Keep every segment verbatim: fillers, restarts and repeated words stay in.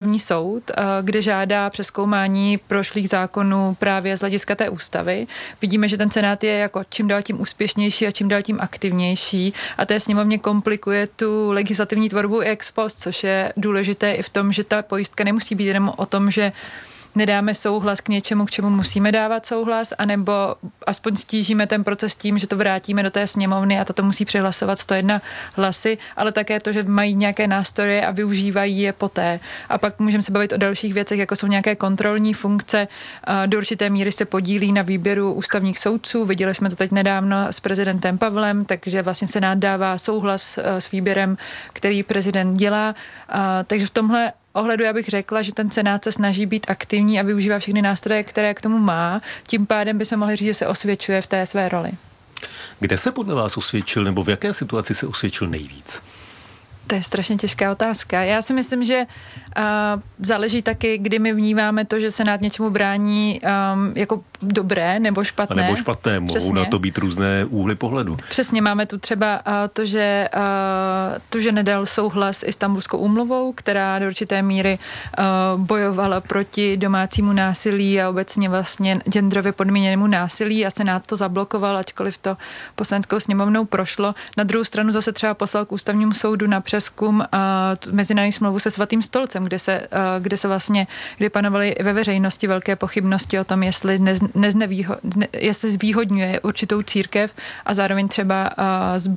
ústavní soud, kde žádá přezkoumání prošlých zákonů právě z hlediska té ústavy. Vidíme, že ten Senát je jako čím dál tím úspěšnější a čím dál tím aktivnější a té sněmovně komplikuje tu legislativní tvorbu i ex post, což je důležité i v tom, že ta pojistka nemusí být jenom o tom, že nedáme souhlas k něčemu, k čemu musíme dávat souhlas, anebo aspoň stížíme ten proces tím, že to vrátíme do té sněmovny a tato musí přihlasovat sto jedna hlasy, ale také to, že mají nějaké nástroje a využívají je poté. A pak můžeme se bavit o dalších věcech, jako jsou nějaké kontrolní funkce. Do určité míry se podílí na výběru ústavních soudců. Viděli jsme to teď nedávno s prezidentem Pavlem, takže vlastně Senát dává souhlas s výběrem, který prezident dělá. Takže v tomhle ohledu já bych řekla, že ten Senát se snaží být aktivní a využívá všechny nástroje, které k tomu má. Tím pádem bychom mohli říct, že se osvědčuje v té své roli. Kde se podle vás osvědčil, nebo v jaké situaci se osvědčil nejvíc? To je strašně těžká otázka. Já si myslím, že uh, záleží taky, kdy my vnímáme to, že Senát něčemu brání um, jako dobré nebo špatné. A nebo špatné. Mohou Přesně. na to být různé úhly pohledu. Přesně, máme tu třeba uh, to, že, uh, to, že nedal souhlas Istanbulskou úmluvou, která do určité míry uh, bojovala proti domácímu násilí a obecně vlastně genderově podmíněnému násilí a Senát to zablokoval, ačkoliv to poslaneckou sněmovnou prošlo. Na druhou stranu zase třeba poslal k ústavnímu soudu na přezkum uh, mezinárodní smlouvu se Svatým stolcem, kde se, uh, kde se vlastně, kde panovaly ve veřejnosti velké pochybnosti o tom, jestli, nez, neznevýho, ne, jestli zvýhodňuje určitou církev a zároveň třeba uh, z,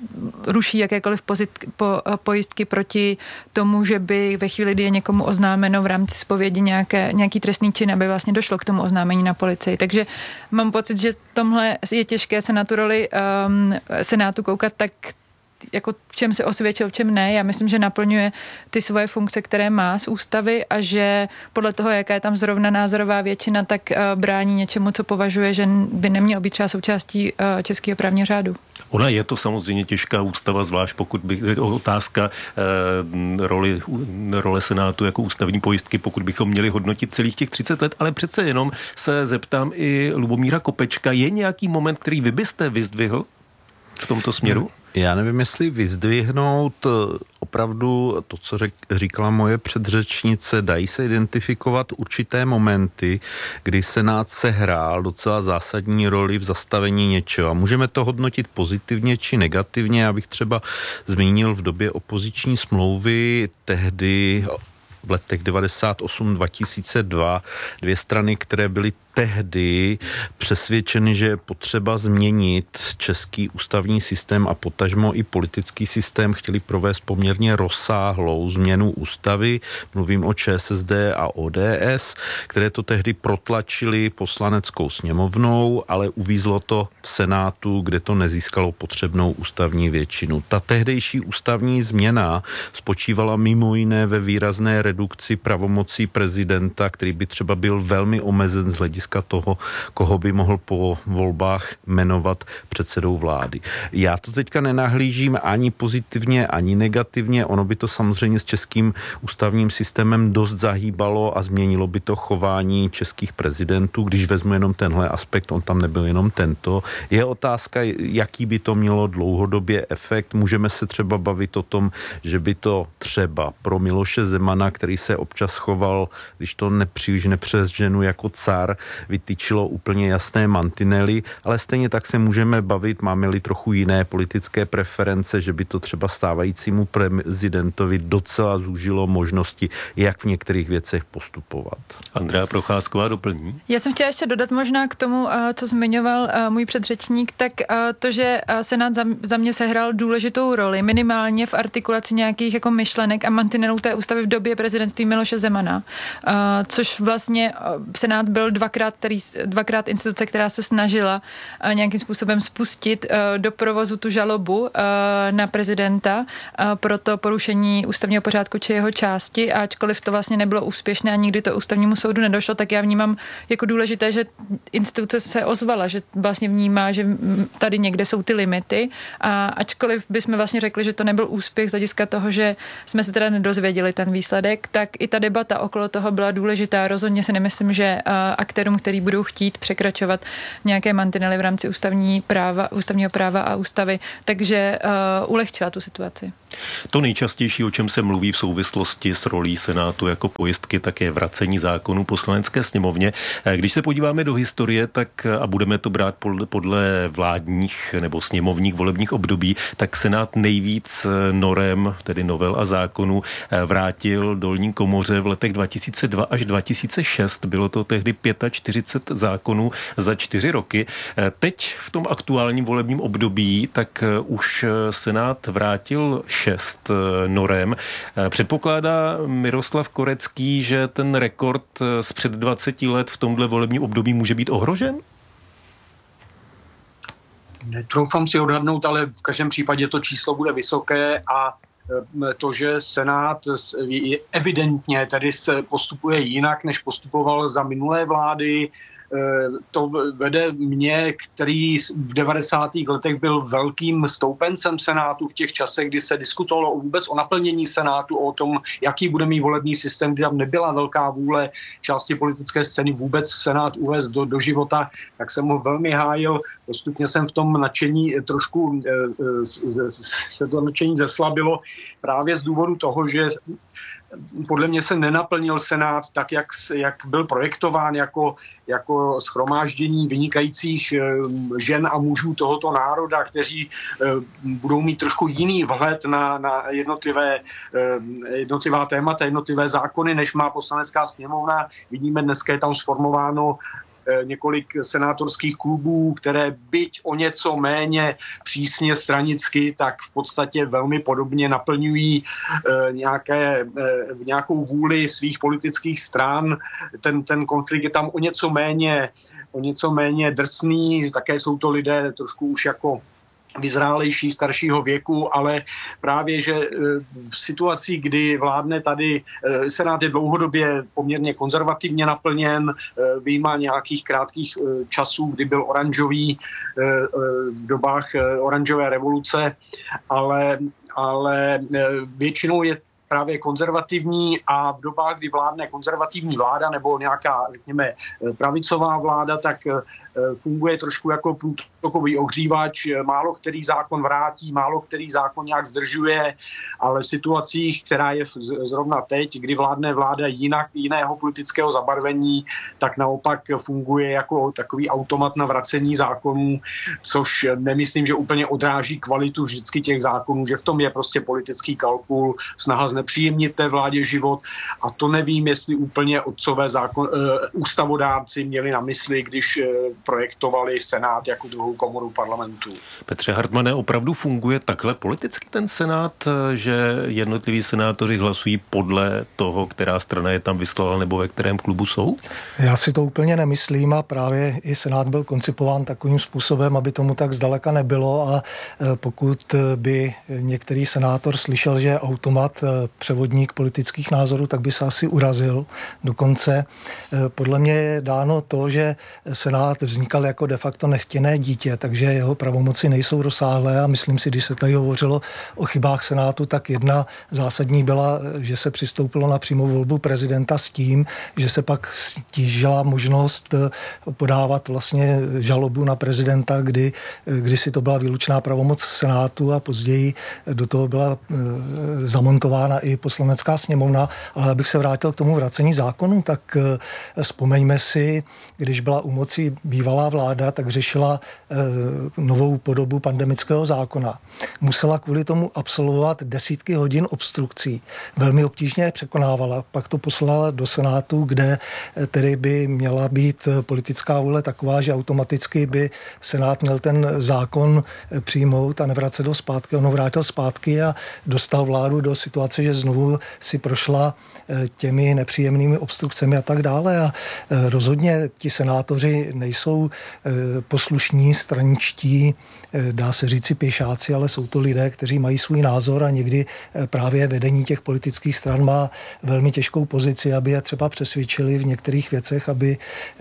ruší jakékoliv pozit, po, uh, pojistky proti tomu, že by ve chvíli, kdy je někomu oznámeno v rámci zpovědi nějaké, nějaký trestný čin, aby vlastně došlo k tomu oznámení na policii. Takže mám pocit, že tomhle je těžké se na tu roli um, Senátu koukat tak jako v čem se osvědčil, v čem ne. Já myslím, že naplňuje ty svoje funkce, které má z ústavy a že podle toho, jaká je tam zrovna názorová většina, tak uh, brání něčemu, co považuje, že by nemělo být třeba součástí uh, českého právního řádu. Ona je to samozřejmě těžká ústava, zvlášť pokud by otázka eh, roli, role Senátu jako ústavní pojistky, pokud bychom měli hodnotit celých těch třicet let, ale přece jenom se zeptám i Lubomíra Kopečka, je nějaký moment, který vy byste vyzdvihl v tomto směru? Já nevím, jestli vyzdvihnout opravdu to, co řek, říkala moje předřečnice, dají se identifikovat určité momenty, kdy Senát sehrál docela zásadní roli v zastavení něčeho. A můžeme to hodnotit pozitivně či negativně. Já bych třeba zmínil v době opoziční smlouvy tehdy v letech devadesát osm dva tisíce dva dvě strany, které byly tehdy přesvědčeny, že je potřeba změnit český ústavní systém a potažmo i politický systém, chtěli provést poměrně rozsáhlou změnu ústavy. Mluvím o ČSSD a O D S, které to tehdy protlačili poslaneckou sněmovnou, ale uvízlo to v Senátu, kde to nezískalo potřebnou ústavní většinu. Ta tehdejší ústavní změna spočívala mimo jiné ve výrazné redukci pravomocí prezidenta, který by třeba byl velmi omezen z hlediska toho, koho by mohl po volbách jmenovat předsedou vlády. Já to teďka nenahlížím ani pozitivně, ani negativně. Ono by to samozřejmě s českým ústavním systémem dost zahýbalo a změnilo by to chování českých prezidentů. Když vezmu jenom tenhle aspekt, on tam nebyl jenom tento. Je otázka, jaký by to mělo dlouhodobě efekt. Můžeme se třeba bavit o tom, že by to třeba pro Miloše Zemana, který se občas choval, když to nepříliš nepřesženu, jako car, vytyčilo úplně jasné mantinely, ale stejně tak se můžeme bavit, máme-li trochu jiné politické preference, že by to třeba stávajícímu prezidentovi docela zúžilo možnosti, jak v některých věcech postupovat. Andrea Procházková doplní. Já jsem chtěla ještě dodat možná k tomu, co zmiňoval můj předřečník, tak to, že Senát za mě sehrál důležitou roli, minimálně v artikulaci nějakých jako myšlenek a mantinelů té ústavy v době prezidentství Miloše Zemana, což vlastně Senát byl dvakrát, který, dvakrát instituce, která se snažila nějakým způsobem spustit do provozu tu žalobu na prezidenta pro to porušení ústavního pořádku či jeho části, a ačkoliv to vlastně nebylo úspěšné a nikdy to ústavnímu soudu nedošlo, tak já vnímám jako důležité, že instituce se ozvala, že vlastně vnímá, že tady někde jsou ty limity, a ačkoliv bychom vlastně řekli, že to nebyl úspěch z hlediska toho, že jsme se teda nedozvěděli ten výsledek, tak i ta debata okolo toho byla důležitá. Rozhodně si nemyslím, že aktérům, který budou chtít překračovat nějaké mantinely v rámci ústavní práva, ústavního práva a ústavy, takže uh, ulehčila tu situaci. To nejčastější, o čem se mluví v souvislosti s rolí Senátu jako pojistky, tak je vracení zákonů Poslanecké sněmovně. Když se podíváme do historie, tak a budeme to brát podle vládních nebo sněmovních volebních období, tak Senát nejvíc norem, tedy novel a zákonů, vrátil dolní komoře v letech dva tisíce dva až dva tisíce šest. Bylo to tehdy čtyřicet pět zákonů za čtyři roky. Teď v tom aktuálním volebním období tak už Senát vrátil šest norem. Předpokládá Miroslav Korecký, že ten rekord z před dvaceti let v tomhle volebním období může být ohrožen? Netroufám si odhadnout, ale v každém případě to číslo bude vysoké a to, že Senát evidentně tedy se postupuje jinak, než postupoval za minulé vlády, to vede mě, který v devadesátých letech byl velkým stoupencem Senátu v těch časech, kdy se diskutovalo vůbec o naplnění Senátu, o tom, jaký bude mít volební systém, kdy tam nebyla velká vůle části politické scény vůbec Senát uvést do, do života, tak jsem ho velmi hájil. Postupně jsem v tom nadšení trošku se to nadšení zeslabilo právě z důvodu toho, že podle mě se nenaplnil Senát tak, jak, jak byl projektován jako, jako shromáždění vynikajících žen a mužů tohoto národa, kteří budou mít trošku jiný vhled na, na jednotlivé, jednotlivá témata, jednotlivé zákony, než má Poslanecká sněmovna. Vidíme, dneska je tam sformováno několik senátorských klubů, které byť o něco méně přísně stranicky, tak v podstatě velmi podobně naplňují nějaké, nějakou vůli svých politických stran. Ten, ten konflikt je tam o něco méně, o něco méně drsný, také jsou to lidé trošku už jako vyzrálejší, staršího věku, ale právě, že v situaci, kdy vládne tady, Senát je dlouhodobě poměrně konzervativně naplněn, vyjma nějakých krátkých časů, kdy byl oranžový v dobách oranžové revoluce, ale, ale většinou je právě konzervativní a v dobách, kdy vládne konzervativní vláda nebo nějaká, řekněme, pravicová vláda, tak funguje trošku jako průtokový ohřívač. Málo který zákon vrátí, málo který zákon nějak zdržuje, ale v situacích, která je zrovna teď, kdy vládne vláda jinak, jiného politického zabarvení, tak naopak funguje jako takový automat na vracení zákonů, což nemyslím, že úplně odráží kvalitu vždycky těch zákonů, že v tom je prostě politický kalkul, snaha znepříjemnit té vládě život a to nevím, jestli úplně otcové zákon, uh, ústavodárci měli na mysli, když uh, projektovali Senát jako druhou komoru parlamentu. Petře Hartmane, opravdu funguje takhle politicky ten Senát, že jednotliví senátoři hlasují podle toho, která strana je tam vyslala nebo ve kterém klubu jsou? Já si to úplně nemyslím a právě i Senát byl koncipován takovým způsobem, aby tomu tak zdaleka nebylo a pokud by některý senátor slyšel, že je automat převodník politických názorů, tak by se asi urazil. Dokonce podle mě je dáno to, že Senát vznikal jako de facto nechtěné dítě, takže jeho pravomoci nejsou rozsáhlé a myslím si, když se tady hovořilo o chybách Senátu, tak jedna zásadní byla, že se přistoupilo na přímou volbu prezidenta s tím, že se pak stížila možnost podávat vlastně žalobu na prezidenta, kdy, kdy si to byla výlučná pravomoc Senátu a později do toho byla zamontována i Poslanecká sněmovna, ale abych se vrátil k tomu vracení zákonu, tak vzpomeňme si, když byla u moci bývalá vláda, tak řešila e, novou podobu pandemického zákona. Musela kvůli tomu absolvovat desítky hodin obstrukcí. Velmi obtížně je překonávala. Pak to poslala do Senátu, kde tedy by měla být politická vůle taková, že automaticky by Senát měl ten zákon přijmout a nevracet ho zpátky. On ho vrátil zpátky a dostal vládu do situace, že znovu si prošla těmi nepříjemnými obstrukcemi a tak dále. A rozhodně ti senátoři nejsou poslušní, straničtí, dá se říci pěšáci, ale jsou to lidé, kteří mají svůj názor a někdy právě vedení těch politických stran má velmi těžkou pozici, aby je třeba přesvědčili v některých věcech, aby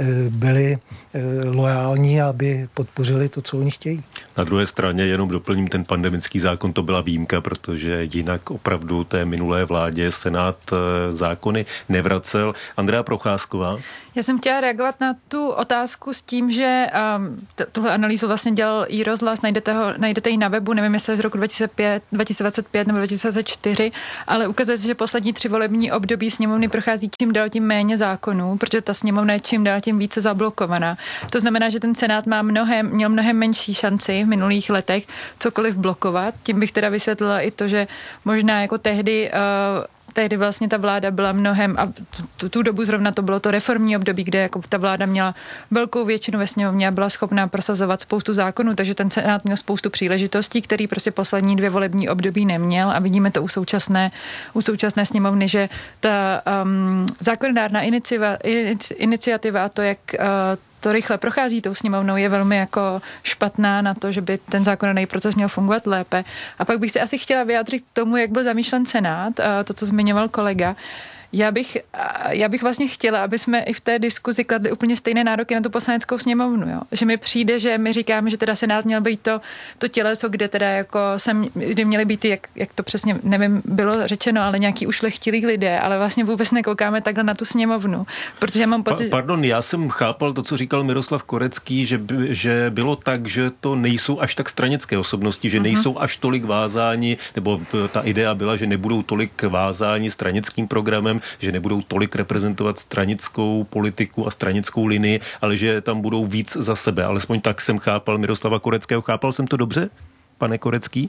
byli loajální a aby podpořili to, co oni chtějí. Na druhé straně jenom doplním, ten pandemický zákon to byla výjimka, protože jinak opravdu té minulé vládě Senát zákony nevracel. Andrea Procházková. Já jsem chtěla reagovat na tu otázku s tím, že um, t- tuhle analýzu vlastně dělal i rozhlas, najdete, ho, najdete ji na webu, nevím, jestli je z roku dva tisíce pět, dva tisíce dvacet pět nebo dva tisíce dvacet čtyři, ale ukazuje se, že poslední tři volební období sněmovny prochází čím dál tím méně zákonů, protože ta sněmovna je čím dál tím více zablokovaná. To znamená, že ten Senát má mnohem, měl mnohem menší šanci v minulých letech cokoliv blokovat. Tím bych teda vysvětlila i to, že možná jako tehdy uh, tehdy vlastně ta vláda byla mnohem, a tu, tu dobu zrovna to bylo to reformní období, kde jako ta vláda měla velkou většinu ve sněmovně a byla schopná prosazovat spoustu zákonů, takže ten Senát měl spoustu příležitostí, který prostě poslední dvě volební období neměl a vidíme to u současné, u současné sněmovny, že ta um, zákonodárná iniciativa, iniciativa a to, jak uh, to rychle prochází tou sněmovnou, je velmi jako špatná na to, že by ten zákonodárný proces měl fungovat lépe. A pak bych se asi chtěla vyjádřit k tomu, jak byl zamýšlen Senát, to, co zmiňoval kolega. Já bych, já bych vlastně chtěla, aby jsme i v té diskuzi kladli úplně stejné nároky na tu poslaneckou sněmovnu. Jo? Že mi přijde, že my říkáme, že teda Senát měl být to, to těleso, kde teda jako sem, kde měly být, jak, jak to přesně, nevím, bylo řečeno, ale nějaký ušlechtilí lidé, ale vlastně vůbec nekoukáme takhle na tu sněmovnu. Protože já mám pocit... Pa, pardon, já jsem chápal to, co říkal Miroslav Korecký, že, že bylo tak, že to nejsou až tak stranické osobnosti, že nejsou uh-huh. až tolik vázáni, nebo ta idea byla, že nebudou tolik vázáni stranickým programem, že nebudou tolik reprezentovat stranickou politiku a stranickou linii, ale že tam budou víc za sebe. Alespoň tak jsem chápal Miroslava Koreckého. Chápal jsem to dobře, pane Korecký?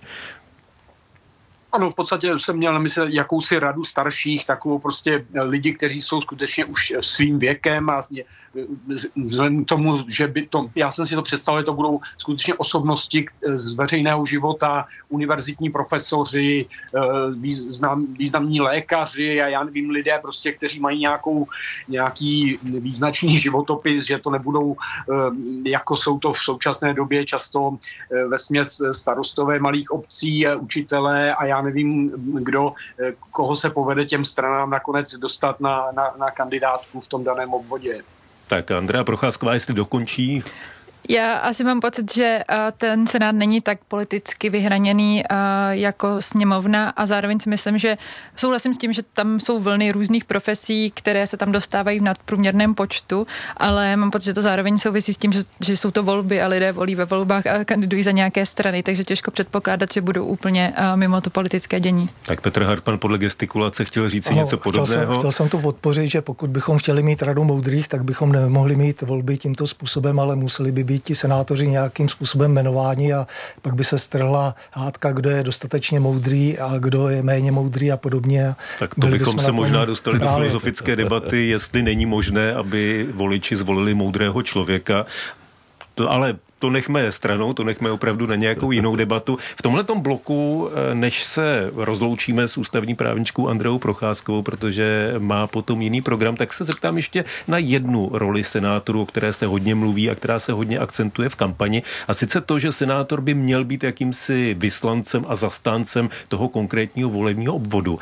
Ano, v podstatě jsem měl na mysli jakousi radu starších, takovou prostě lidi, kteří jsou skutečně už svým věkem a vzhledem k tomu, že by to, já jsem si to představil, to budou skutečně osobnosti z veřejného života, univerzitní profesoři, význam, významní lékaři a já nevím, lidé prostě, kteří mají nějakou, nějaký význačný životopis, že to nebudou, jako jsou to v současné době často vesměs starostové malých obcí, učitelé a já nevím, kdo, koho se povede těm stranám nakonec dostat na, na, na kandidátku v tom daném obvodě. Tak Andrea Procházková, jestli dokončí... Já asi mám pocit, že ten Senát není tak politicky vyhraněný jako sněmovna a zároveň si myslím, že souhlasím s tím, že tam jsou vlny různých profesí, které se tam dostávají v nadprůměrném počtu, ale mám pocit, že to zároveň souvisí s tím, že, že jsou to volby a lidé volí ve volbách a kandidují za nějaké strany, takže těžko předpokládat, že budou úplně mimo to politické dění. Tak Petr Hartman podle gestikulace chtěl říct si ano, něco podobného. Chtěl jsem, chtěl jsem to podpořit, že pokud bychom chtěli mít radu moudrých, tak bychom nemohli mít volby tímto způsobem, ale museli by být ti senátoři nějakým způsobem jmenováni a pak by se strhla hádka, kdo je dostatečně moudrý a kdo je méně moudrý a podobně. Tak to bychom se možná dostali do filozofické debaty, jestli není možné, aby voliči zvolili moudrého člověka. To ale to nechme stranou, to nechme opravdu na nějakou jinou debatu. V tomhletom bloku, než se rozloučíme s ústavní právničkou Andreou Procházkovou, protože má potom jiný program, tak se zeptám ještě na jednu roli senátorů, o které se hodně mluví a která se hodně akcentuje v kampani. A sice to, že senátor by měl být jakýmsi vyslancem a zastáncem toho konkrétního volebního obvodu.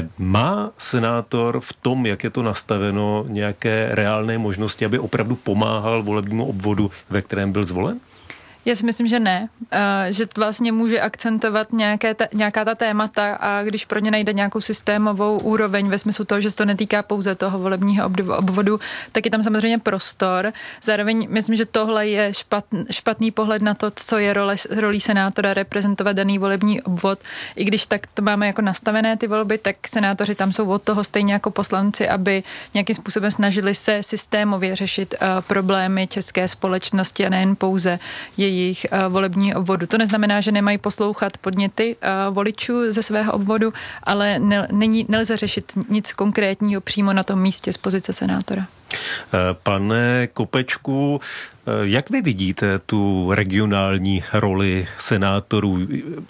Má senátor v tom, jak je to nastaveno, nějaké reálné možnosti, aby opravdu pomáhal volebnímu obvodu, ve kterém byl zvolen? Já si myslím, že ne. Že vlastně může akcentovat nějaké ta, nějaká ta témata a když pro ně najde nějakou systémovou úroveň ve smyslu toho, že se to netýká pouze toho volebního obvodu, tak je tam samozřejmě prostor. Zároveň myslím, že tohle je špatný, špatný pohled na to, co je role, rolí senátora reprezentovat daný volební obvod. I když tak to máme jako nastavené ty volby, tak senátoři tam jsou od toho stejně jako poslanci, aby nějakým způsobem snažili se systémově řešit uh, problémy české společnosti a nejen pouze její jejich volební obvodu. To neznamená, že nemají poslouchat podněty voličů ze svého obvodu, ale ne, není, nelze řešit nic konkrétního přímo na tom místě z pozice senátora. Pane Kopečku, jak vy vidíte tu regionální roli senátorů?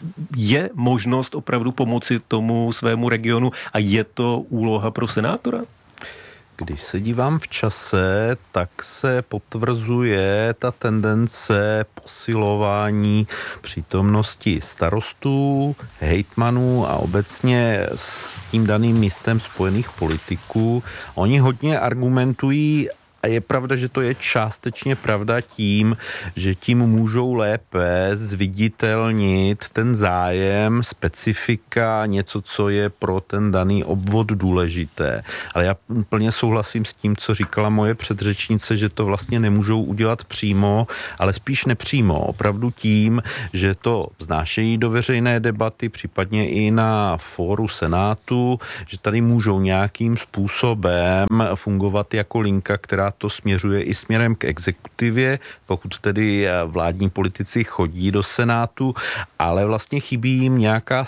Je možnost opravdu pomoci tomu svému regionu a je to úloha pro senátora? Když se dívám v čase, tak se potvrzuje ta tendence posilování přítomnosti starostů, hejtmanů a obecně s tím daným místem spojených politiků. Oni hodně argumentují A je pravda, že to je částečně pravda tím, že tím můžou lépe zviditelnit ten zájem, specifika, něco, co je pro ten daný obvod důležité. Ale já plně souhlasím s tím, co říkala moje předřečnice, že to vlastně nemůžou udělat přímo, ale spíš nepřímo. Opravdu tím, že to vznášejí do veřejné debaty, případně i na fóru Senátu, že tady můžou nějakým způsobem fungovat jako linka, která to směřuje i směrem k exekutivě, pokud tedy vládní politici chodí do Senátu, ale vlastně chybí jim nějaká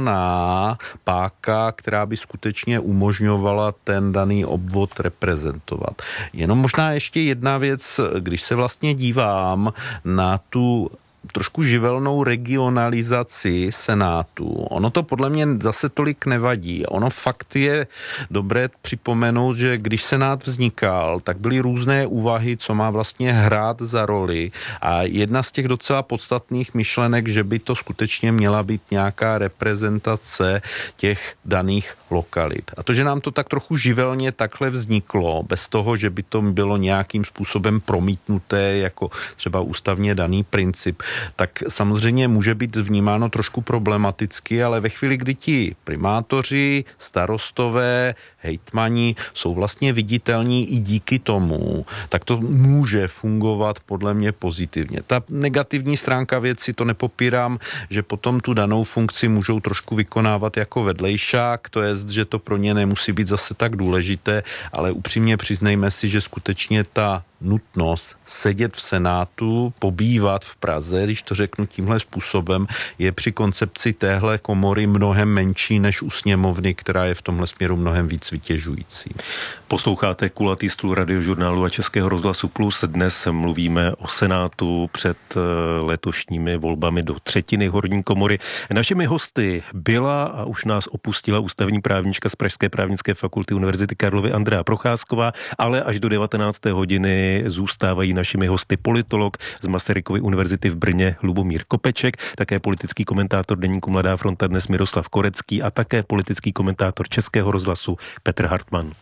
silná páka, která by skutečně umožňovala ten daný obvod reprezentovat. Jenom možná ještě jedna věc, když se vlastně dívám na tu trošku živelnou regionalizaci Senátu. Ono to podle mě zase tolik nevadí. Ono fakt je dobré připomenout, že když Senát vznikal, tak byly různé úvahy, co má vlastně hrát za roli. A jedna z těch docela podstatných myšlenek, že by to skutečně měla být nějaká reprezentace těch daných lokalit. A to, že nám to tak trochu živelně takhle vzniklo, bez toho, že by to bylo nějakým způsobem promítnuté jako třeba ústavně daný princip, tak samozřejmě může být vnímáno trošku problematicky, ale ve chvíli, kdy ti primátoři, starostové, hejtmani jsou vlastně viditelní i díky tomu, tak to může fungovat podle mě pozitivně. Ta negativní stránka věci, to nepopírám, že potom tu danou funkci můžou trošku vykonávat jako vedlejšák, to je, že to pro ně nemusí být zase tak důležité, ale upřímně přiznejme si, že skutečně ta nutnost sedět v Senátu, pobývat v Praze, když to řeknu tímhle způsobem, je při koncepci téhle komory mnohem menší než u sněmovny, která je v tomhle směru mnohem víc vytěžující. Posloucháte Kulatý stůl Radiožurnálu a Českého rozhlasu Plus. Dnes mluvíme o Senátu před letošními volbami do třetiny horní komory. Našimi hosty byla a už nás opustila ústavní právnička z Pražské právnické fakulty Univerzity Karlovy Andrea Procházková, ale až do devatenácté hodiny zůstávají našimi hosty politolog z Masarykovy univerzity v Brně Lubomír Kopeček, také politický komentátor deníku Mladá fronta dnes Miroslav Korecký a také politický komentátor Českého rozhlasu Petr Hartmann.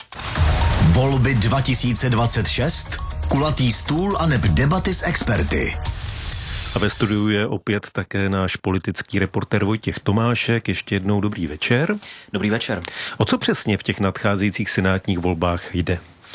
Volby dva tisíce dvacet šest, kulatý stůl a neb debaty s experty. A ve studiu je opět také náš politický reportér Vojtěch Tomášek. Ještě jednou dobrý večer. Dobrý večer. O co přesně v těch nadcházejících senátních volbách jde?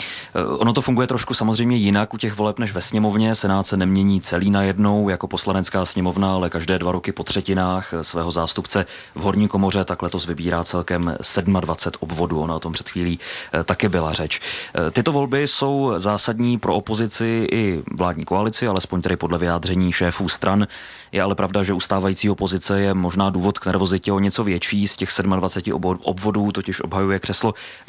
Ono to funguje trošku samozřejmě jinak u těch voleb než ve sněmovně. Senát se nemění celý najednou jako poslanecká sněmovna, ale každé dva roky po třetinách svého zástupce v horní komoře tak letos vybírá celkem dvacet sedm obvodů. Ona o tom před chvílí taky byla řeč. Tyto volby jsou zásadní pro opozici i vládní koalici, alespoň tedy podle vyjádření šéfů stran. Je ale pravda, že u stávající opozice je možná důvod k nervozitě o něco větší. Z těch dvacet sedm obvodů totiž obhajuje křeslo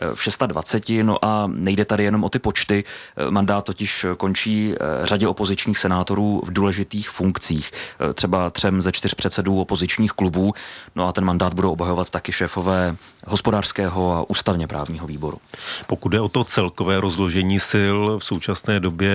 v dvacet šest, no a nejde tady jenom o ty počty. Mandát totiž končí řadě opozičních senátorů v důležitých funkcích. Třeba třem ze čtyř předsedů opozičních klubů. No a ten mandát budou obhajovat taky šéfové hospodářského a ústavně právního výboru. Pokud jde o to celkové rozložení sil v současné době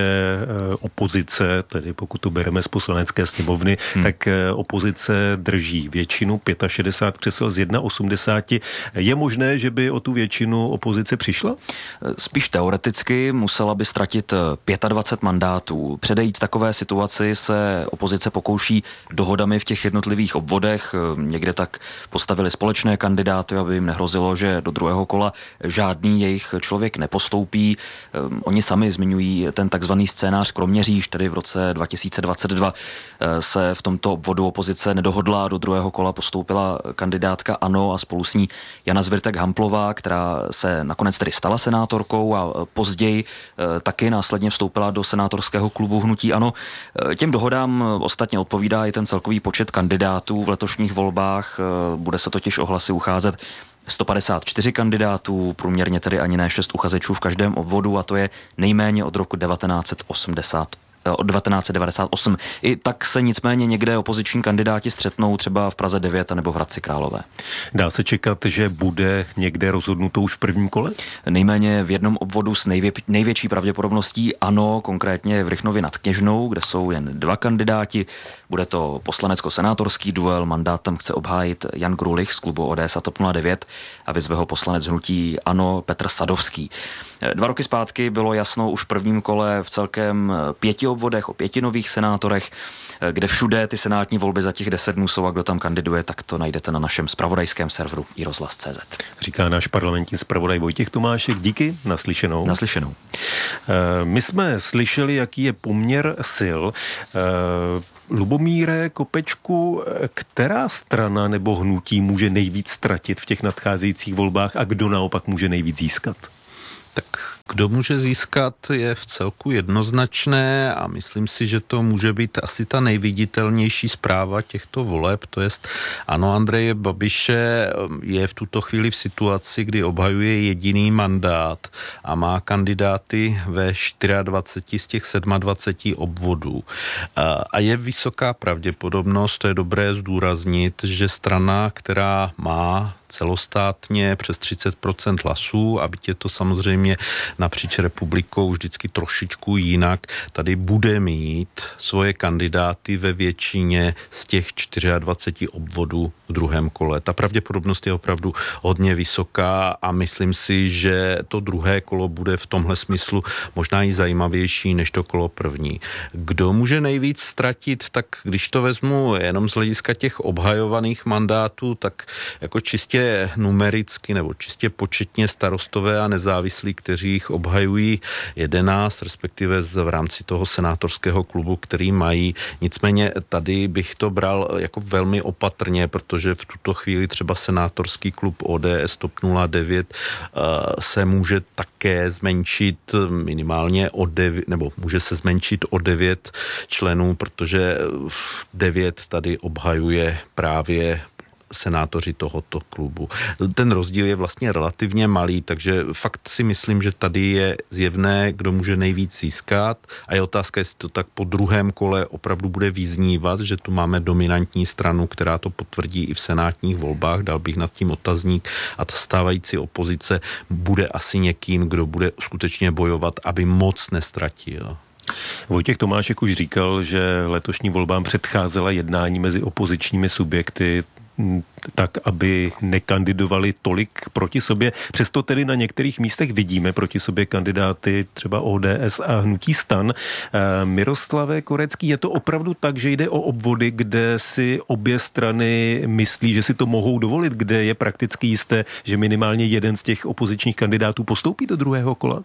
opozice, tedy pokud to bereme z poslanecké sněmovny, hmm. tak opozice drží většinu, šedesát pět křesel z osmdesát jedna. Je možné, že by o tu většinu opozice přišla? Spíš teoreticky musela by ztratit dvacet pět mandátů. Předejít takové situaci se opozice pokouší dohodami v těch jednotlivých obvodech. Někde tak postavili společné kandidáty, aby jim nehrozilo, že do druhého kola žádný jejich člověk nepostoupí. Oni sami zmiňují ten takzvaný scénář Kroměříž, tedy v roce dva tisíce dvacet dva se v tomto obvodu opozice nedohodla, do druhého kola postoupila kandidátka ANO a spolu s ní Jana Zwirtek-Hamplová, která se nakonec tedy stala senátorkou a později taky následně vstoupila do senátorského klubu hnutí ANO. Těm dohodám ostatně odpovídá i ten celkový počet kandidátů v letošních volbách. Bude se totiž o hlasy ucházet sto padesát čtyři kandidátů, průměrně tedy ani ne šest uchazečů v každém obvodu, a to je nejméně od roku devatenáct set osmdesát. Od devatenáct set devadesát osm. I tak se nicméně někde opoziční kandidáti střetnou, třeba v Praze devět nebo v Hradci Králové. Dá se čekat, že bude někde rozhodnuto už v prvním kole? Nejméně v jednom obvodu s nejvě, největší pravděpodobností ano, konkrétně v Rychnově nad Kněžnou, kde jsou jen dva kandidáti. Bude to poslanecko-senátorský duel, mandát tam chce obhájit Jan Grulich z klubu O D S a TOP nula devět a vyzve ho poslanec hnutí ANO Petr Sadovský. Dva roky zpátky bylo jasno už v prvním kole v celkem pěti obvodech, o pěti nových senátorech, kde všude ty senátní volby za těch deset dnů jsou a kdo tam kandiduje, tak to najdete na našem zpravodajském serveru i rozhlas tečka cé zet. Říká náš parlamentní zpravodaj Vojtěch Tomášek. Díky, naslyšenou. Naslyšenou. My jsme slyšeli, jaký je poměr sil. Lubomíre Kopečku, která strana nebo hnutí může nejvíc ztratit v těch nadcházejících volbách a kdo naopak může nejvíc získat? Tak kdo může získat, je v celku jednoznačné a myslím si, že to může být asi ta nejviditelnější zpráva těchto voleb, to jest ano, Andreje Babiše je v tuto chvíli v situaci, kdy obhajuje jediný mandát a má kandidáty ve dvaceti čtyřech z těch dvaceti sedmi obvodů. A je vysoká pravděpodobnost, to je dobré zdůraznit, že strana, která má celostátně přes třicet procent hlasů, a byť je to samozřejmě napříč republikou vždycky trošičku jinak, tady bude mít svoje kandidáty ve většině z těch dvaceti čtyř obvodů v druhém kole. Ta pravděpodobnost je opravdu hodně vysoká a myslím si, že to druhé kolo bude v tomhle smyslu možná i zajímavější než to kolo první. Kdo může nejvíc ztratit, tak když to vezmu jenom z hlediska těch obhajovaných mandátů, tak jako čistě numericky nebo čistě početně starostové a nezávislí, kteří jich obhajují jedenáct, respektive v rámci toho senátorského klubu, který mají. Nicméně tady bych to bral jako velmi opatrně, protože v tuto chvíli třeba senátorský klub O D S TOP nula devět se může také zmenšit minimálně o devět, nebo může se zmenšit o devět členů, protože devět tady obhajuje právě senátoři tohoto klubu. Ten rozdíl je vlastně relativně malý, takže fakt si myslím, že tady je zjevné, kdo může nejvíc získat a je otázka, jestli to tak po druhém kole opravdu bude vyznívat, že tu máme dominantní stranu, která to potvrdí i v senátních volbách, dal bych nad tím otazník a ta stávající opozice bude asi někým, kdo bude skutečně bojovat, aby moc nestratil. Vojtěch Tomášek už říkal, že letošní volbám předcházela jednání mezi opozičními subjekty tak, aby nekandidovali tolik proti sobě. Přesto tedy na některých místech vidíme proti sobě kandidáty třeba O D S a hnutí STAN. Miroslave Korecký, je to opravdu tak, že jde o obvody, kde si obě strany myslí, že si to mohou dovolit, kde je prakticky jisté, že minimálně jeden z těch opozičních kandidátů postoupí do druhého kola?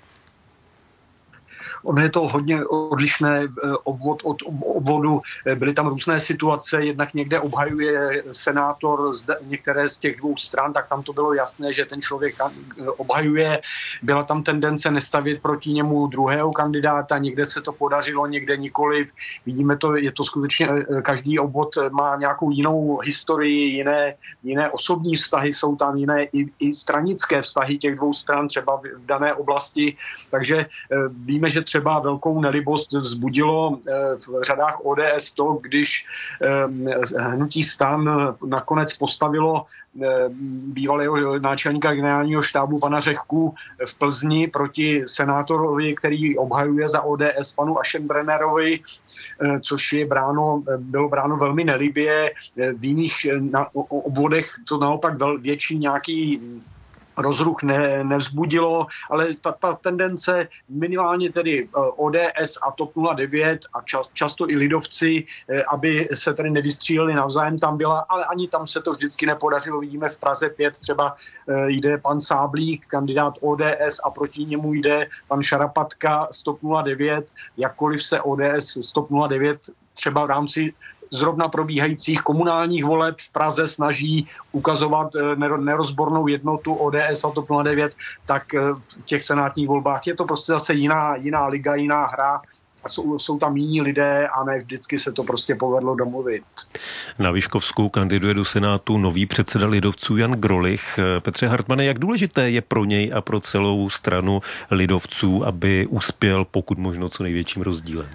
Ono je to hodně odlišné obvod od obvodu. Byly tam různé situace, jednak někde obhajuje senátor z některé z těch dvou stran, tak tam to bylo jasné, že ten člověk obhajuje. Byla tam tendence nestavět proti němu druhého kandidáta, někde se to podařilo, někde nikoliv. Vidíme to, je to skutečně, každý obvod má nějakou jinou historii, jiné, jiné osobní vztahy, jsou tam jiné i, i stranické vztahy těch dvou stran, třeba v dané oblasti. Takže víme, že třeba velkou nelibost vzbudilo v řadách O D S to, když hnutí STAN nakonec postavilo bývalého náčelníka generálního štábu pana Řehku v Plzni proti senátorovi, který obhajuje za O D S panu Aschenbrennerovi, což je bráno, bylo bráno velmi nelibě. V jiných obvodech to naopak větší nějaký rozruch ne, nevzbudilo, ale ta, ta tendence minimálně tedy O D S a TOP nula devět a čas, často i lidovci, aby se tady nevystříleli navzájem, tam byla, ale ani tam se to vždycky nepodařilo. Vidíme v Praze pět třeba jde pan Sáblík, kandidát O D S a proti němu jde pan Šarapatka z TOP nula devět, jakkoliv se O D S z TOP nula devět třeba v rámci zrovna probíhajících komunálních voleb v Praze snaží ukazovat nerozbornou jednotu O D S a TOP nula devět, tak v těch senátních volbách je to prostě zase jiná, jiná liga, jiná hra. Jsou, jsou tam jiní lidé a ne vždycky se to prostě povedlo domluvit. Na Vyškovsku kandiduje do Senátu nový předseda lidovců Jan Grolich. Petře Hartmane, jak důležité je pro něj a pro celou stranu lidovců, aby uspěl pokud možno co největším rozdílem?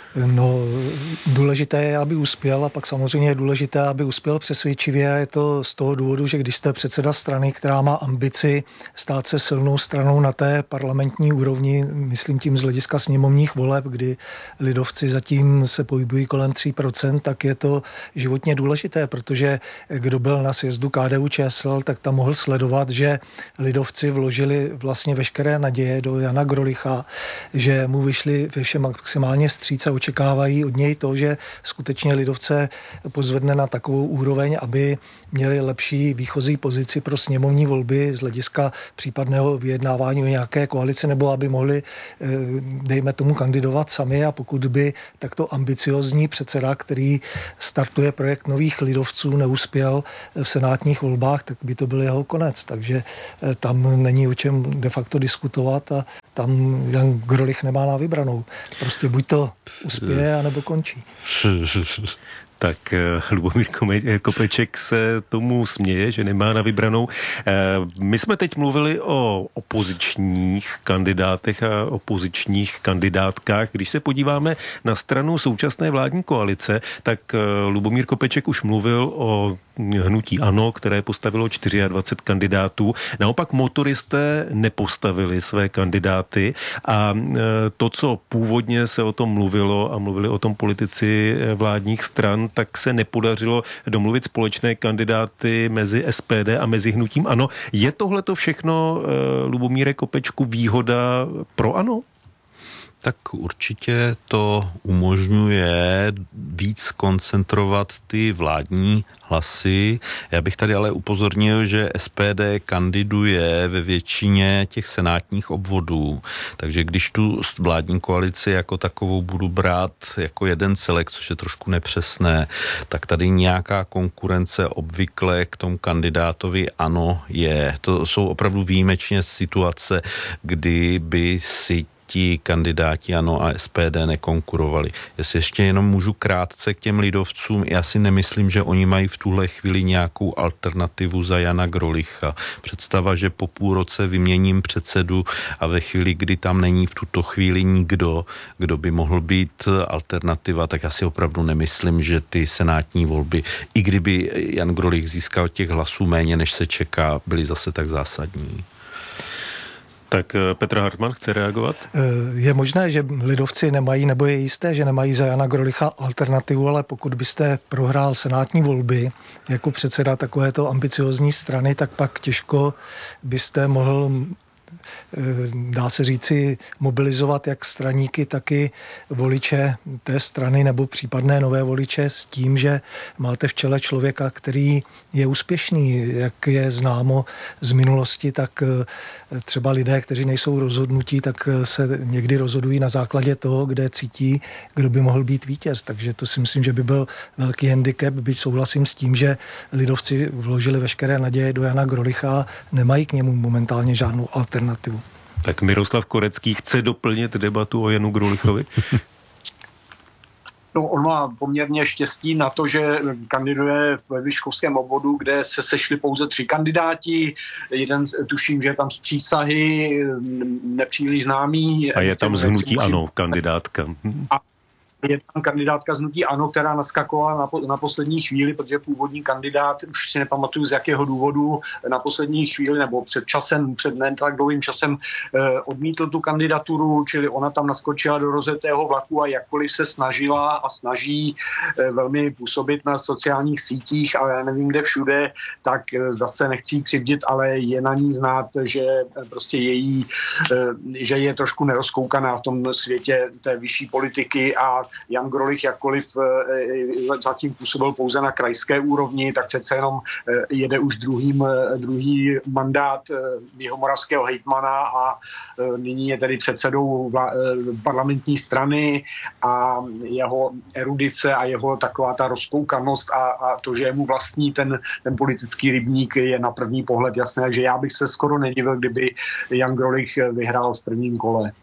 No, důležité je, aby uspěl a pak samozřejmě je důležité, aby uspěl přesvědčivě a je to z toho důvodu, že když jste předseda strany, která má ambici stát se silnou stranou na té parlamentní úrovni, myslím tím z hlediska sněmovních voleb, kdy lidovci zatím se pohybují kolem tří procent, tak je to životně důležité, protože kdo byl na sjezdu K D U Č S L, tak tam mohl sledovat, že lidovci vložili vlastně veškeré naděje do Jana Grolicha, že mu vyšli ve všem maximálně vstříc a očekávají od něj to, že skutečně lidovce pozvedne na takovou úroveň, aby měli lepší výchozí pozici pro sněmovní volby z hlediska případného vyjednávání o nějaké koalici, nebo aby mohli, dejme tomu, kandidovat sami, a pokud by takto ambiciozní předseda, který startuje projekt nových lidovců, neuspěl v senátních volbách, tak by to byl jeho konec. Takže tam není o čem de facto diskutovat a tam Jan Grolich nemá na vybranou. Prostě buď to uspěje, anebo končí. Tak Lubomír Kopeček se tomu směje, že nemá na vybranou. My jsme teď mluvili o opozičních kandidátech a opozičních kandidátkách. Když se podíváme na stranu současné vládní koalice, tak Lubomír Kopeček už mluvil o hnutí ANO, které postavilo dvacet čtyři kandidátů. Naopak motoristé nepostavili své kandidáty a to, co původně se o tom mluvilo a mluvili o tom politici vládních stran, tak se nepodařilo domluvit společné kandidáty mezi S P D a mezi hnutím ANO. Je tohleto všechno, Lubomíre Kopečku, výhoda pro ANO? Tak určitě to umožňuje víc koncentrovat ty vládní hlasy. Já bych tady ale upozornil, že S P D kandiduje ve většině těch senátních obvodů, takže když tu vládní koalici jako takovou budu brát jako jeden celek, což je trošku nepřesné, tak tady nějaká konkurence obvykle k tomu kandidátovi ANO je. To jsou opravdu výjimečně situace, kdy by si ti kandidáti ANO a S P D nekonkurovali. Jestli ještě jenom můžu krátce k těm lidovcům, já si nemyslím, že oni mají v tuhle chvíli nějakou alternativu za Jana Grolicha. Představa, že po půl roce vyměním předsedu a ve chvíli, kdy tam není v tuto chvíli nikdo, kdo by mohl být alternativa, tak já si opravdu nemyslím, že ty senátní volby, i kdyby Jan Grolich získal těch hlasů méně, než se čeká, byly zase tak zásadní. Tak Petr Hartman chce reagovat? Je možné, že lidovci nemají, nebo je jisté, že nemají za Jana Grolicha alternativu, ale pokud byste prohrál senátní volby jako předseda takovéto ambiciozní strany, tak pak těžko byste mohl, dá se říci, mobilizovat jak straníky, tak i voliče té strany nebo případné nové voliče s tím, že máte v čele člověka, který je úspěšný. Jak je známo z minulosti, tak třeba lidé, kteří nejsou rozhodnutí, tak se někdy rozhodují na základě toho, kde cítí, kdo by mohl být vítěz. Takže to si myslím, že by byl velký handicap, byť souhlasím s tím, že lidovci vložili veškeré naděje do Jana Grolicha, nemají k němu momentálně žádnou alternativu. Tak Miroslav Korecký chce doplnit debatu o Janu Grolichovi? No, on má poměrně štěstí na to, že kandiduje ve Vyškovském obvodu, kde se sešli pouze tři kandidáti. Jeden, tuším, že je tam z Přísahy, nepříliš známý. A je tam z hnutí ANO kandidátka. A je tam kandidátka z hnutí ANO, která naskakovala na, po, na poslední chvíli, protože původní kandidát, už si nepamatuju z jakého důvodu, na poslední chvíli nebo před časem, před ne tak dlouhým časem eh, odmítl tu kandidaturu, čili ona tam naskočila do rozjetého vlaku a jakkoliv se snažila a snaží eh, velmi působit na sociálních sítích a já nevím kde všude, tak eh, zase nechci křivdit, ale je na ní znát, že eh, prostě její, eh, že je trošku nerozkoukaná v tom světě té vyšší politiky a Jan Grolich, jakkoliv zatím působil pouze na krajské úrovni, tak přece jenom jede už druhým, druhý mandát jihomoravského hejtmana a nyní je tedy předsedou parlamentní strany a jeho erudice a jeho taková ta rozkoukanost a, a to, že je mu vlastní ten, ten politický rybník, je na první pohled jasné, že já bych se skoro nedivil, kdyby Jan Grolich vyhrál v prvním kole.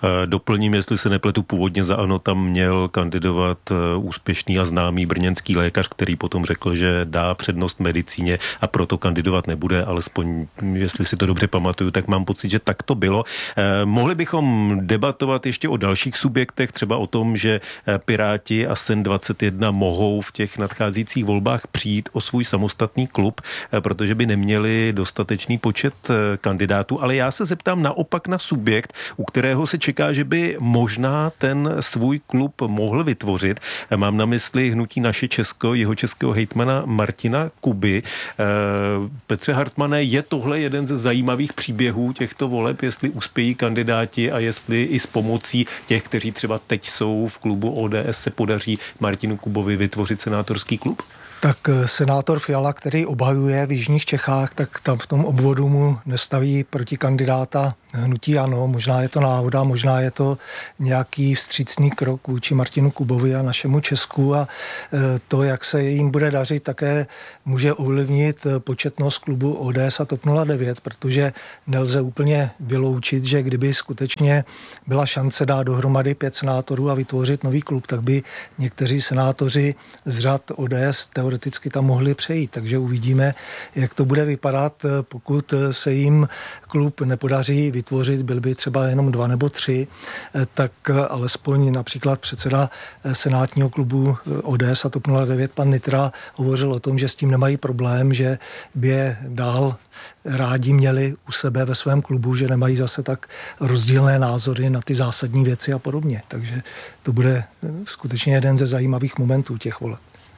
Doplním, jestli se nepletu, původně za ANO tam měl kandidovat úspěšný a známý brněnský lékař, který potom řekl, že dá přednost medicíně a proto kandidovat nebude, alespoň jestli si to dobře pamatuju, tak mám pocit, že tak to bylo. Mohli bychom debatovat ještě o dalších subjektech, třeba o tom, že Piráti a SEN dvacet jedna mohou v těch nadcházejících volbách přijít o svůj samostatný klub, protože by neměli dostatečný počet kandidátů, ale já se zeptám naopak na subjekt, u kterého se čeká, že by možná ten svůj klub mohl vytvořit. Mám na mysli hnutí Naše Česko, jeho českého hejtmana Martina Kuby. Petře Hartmane, je tohle jeden ze zajímavých příběhů těchto voleb, jestli uspějí kandidáti a jestli i s pomocí těch, kteří třeba teď jsou v klubu O D S, se podaří Martinu Kubovi vytvořit senátorský klub? Tak senátor Fiala, který obhajuje v jižních Čechách, tak tam v tom obvodu mu nestaví proti kandidáta hnutí ANO. Možná je to náhoda, možná je to nějaký vstřícný krok vůči Martinu Kubovi a našemu Česku a to, jak se jim bude dařit, také může ovlivnit početnost klubu O D S a TOP nula devět, protože nelze úplně vyloučit, že kdyby skutečně byla šance dát dohromady pět senátorů a vytvořit nový klub, tak by někteří senátoři z řad O D S teoreticky tam mohli přejít. Takže uvidíme, jak to bude vypadat, pokud se jim klub nepodaří vytvořit, byl by třeba jenom dva nebo tři, tak alespoň například předseda senátního klubu O D S a TOP nula devět, pan Nitra, hovořil o tom, že s tím nemají problém, že by je dál rádi měli u sebe ve svém klubu, že nemají zase tak rozdílné názory na ty zásadní věci a podobně. Takže to bude skutečně jeden ze zajímavých momentů těch voleb.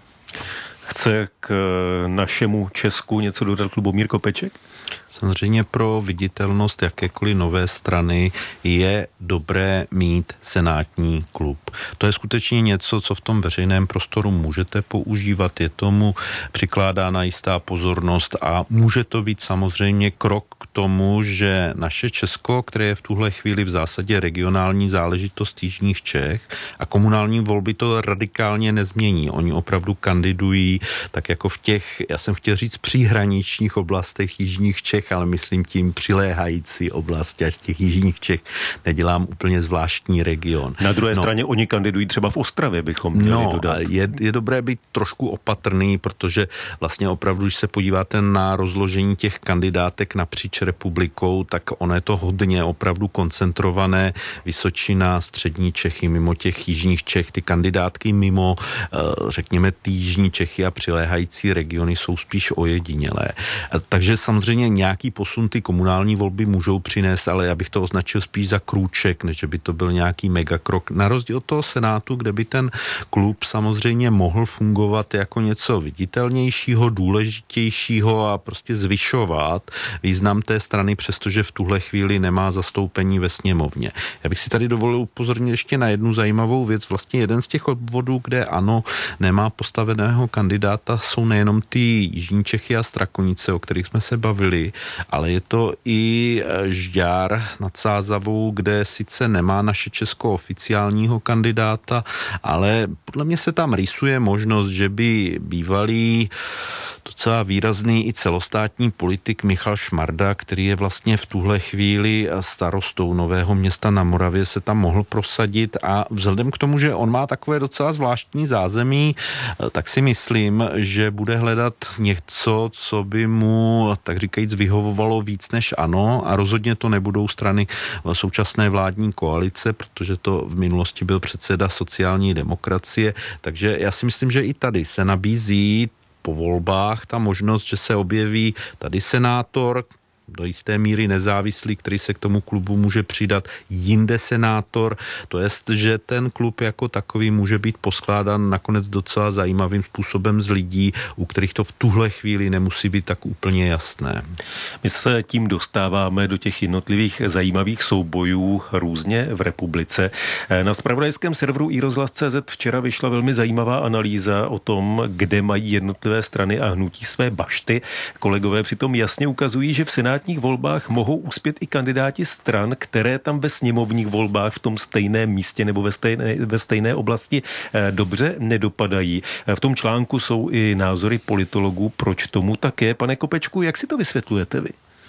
Chce k našemu Česku něco dodat Lubomír Kopeček? Samozřejmě pro viditelnost jakékoliv nové strany je dobré mít senátní klub. To je skutečně něco, co v tom veřejném prostoru můžete používat, je tomu přikládána jistá pozornost a může to být samozřejmě krok k tomu, že naše Česko, které je v tuhle chvíli v zásadě regionální záležitost jižních Čech a komunální volby to radikálně nezmění. Oni opravdu kandidují tak jako v těch, já jsem chtěl říct, příhraničních oblastech jižních Čech, ale myslím tím přiléhající oblasti, až z těch jižních Čech nedělám úplně zvláštní region. Na druhé no, straně oni kandidují třeba v Ostravě, bychom měli no, dodat. Je, je dobré být trošku opatrný, protože vlastně opravdu, když se podíváte na rozložení těch kandidátek napříč republikou, tak ono je to hodně opravdu koncentrované. Vysočina, střední Čechy, mimo těch jižních Čech, ty kandidátky mimo, řekněme, ty jižní Čechy a přiléhající regiony jsou spíš ojedinělé. Takže samozřejmě nějaký posun ty komunální volby můžou přinést, ale já bych to označil spíš za krůček, než by to byl nějaký megakrok. Na rozdíl od toho Senátu, kde by ten klub samozřejmě mohl fungovat jako něco viditelnějšího, důležitějšího a prostě zvyšovat význam té strany, přestože v tuhle chvíli nemá zastoupení ve sněmovně. Já bych si tady dovolil upozornit ještě na jednu zajímavou věc. Vlastně jeden z těch obvodů, kde ANO nemá postaveného kandidáta, jsou nejenom ty jižní Čechy a Strakonice, o kterých jsme se bavili, ale je to i Žďár nad Sázavou, kde sice nemá naše Česko oficiálního kandidáta, ale podle mě se tam rýsuje možnost, že by bývalý docela výrazný i celostátní politik Michal Šmarda, který je vlastně v tuhle chvíli starostou Nového Města na Moravě, se tam mohl prosadit a vzhledem k tomu, že on má takové docela zvláštní zázemí, tak si myslím, že bude hledat něco, co by mu, tak říkajíc, vyhovovalo víc než ANO a rozhodně to nebudou strany současné vládní koalice, protože to v minulosti byl předseda sociální demokracie, takže já si myslím, že i tady se nabízí po volbách ta možnost, že se objeví tady senátor, do jisté míry nezávislý, který se k tomu klubu může přidat, jinde senátor, to jest, že ten klub jako takový může být poskládán nakonec docela zajímavým způsobem z lidí, u kterých to v tuhle chvíli nemusí být tak úplně jasné. My se tím dostáváme do těch jednotlivých zajímavých soubojů různě v republice. Na zpravodajském serveru iRozhlas tečka cé zet včera vyšla velmi zajímavá analýza o tom, kde mají jednotlivé strany a hnutí své bašty. Kolegové přitom jasně ukazují, že v senátních volbách mohou uspět i kandidáti stran, které tam ve sněmovních volbách v tom stejném místě nebo ve stejné, ve stejné oblasti dobře nedopadají. V tom článku jsou i názory politologů, proč tomu tak je. Pane Kopečku, jak si to vysvětlujete vy?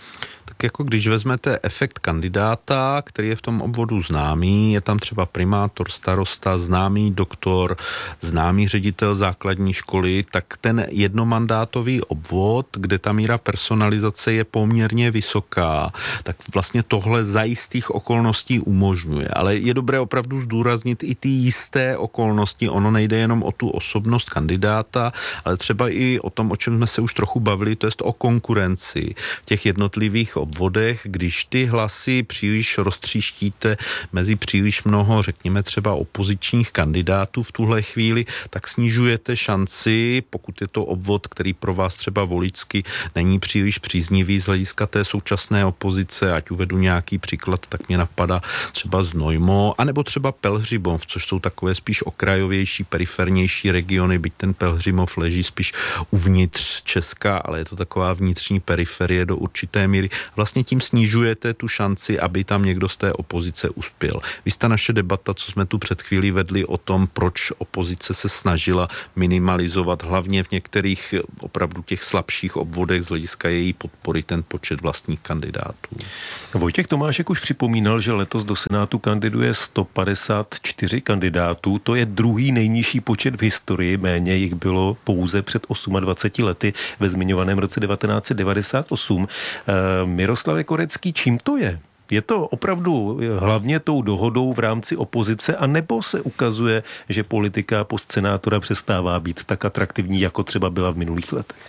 Tak jako když vezmete efekt kandidáta, který je v tom obvodu známý, je tam třeba primátor, starosta, známý doktor, známý ředitel základní školy, tak ten jednomandátový obvod, kde ta míra personalizace je poměrně vysoká, tak vlastně tohle za jistých okolností umožňuje. Ale je dobré opravdu zdůraznit i ty jisté okolnosti. Ono nejde jenom o tu osobnost kandidáta, ale třeba i o tom, o čem jsme se už trochu bavili, to je o konkurenci v těch jednotlivých obvodech, když ty hlasy příliš roztříštíte mezi příliš mnoho, řekněme třeba opozičních kandidátů v tuhle chvíli, tak snižujete šanci, pokud je to obvod, který pro vás třeba voličsky není příliš příznivý z hlediska té současné opozice, ať uvedu nějaký příklad, tak mě napadá třeba Znojmo, anebo třeba Pelhřimov, což jsou takové spíš okrajovější, perifernější regiony, byť ten Pelhřimov leží spíš uvnitř Česka, ale je to taková vnitřní periferie do určité míry. Vlastně tím snižujete tu šanci, aby tam někdo z té opozice uspěl. Víš, ta naše debata, co jsme tu před chvílí vedli o tom, proč opozice se snažila minimalizovat hlavně v některých opravdu těch slabších obvodech z hlediska její podpory ten počet vlastních kandidátů. Vojtěch Tomášek už připomínal, že letos do Senátu kandiduje sto padesát čtyři kandidátů. To je druhý nejnižší počet v historii, méně jich bylo pouze před dvaceti osmi lety ve zmiňovaném roce devatenáct set devadesát osm. E, Miroslave Korecký, čím to je? Je to opravdu hlavně tou dohodou v rámci opozice, anebo se ukazuje, že politika postsenátora přestává být tak atraktivní, jako třeba byla v minulých letech?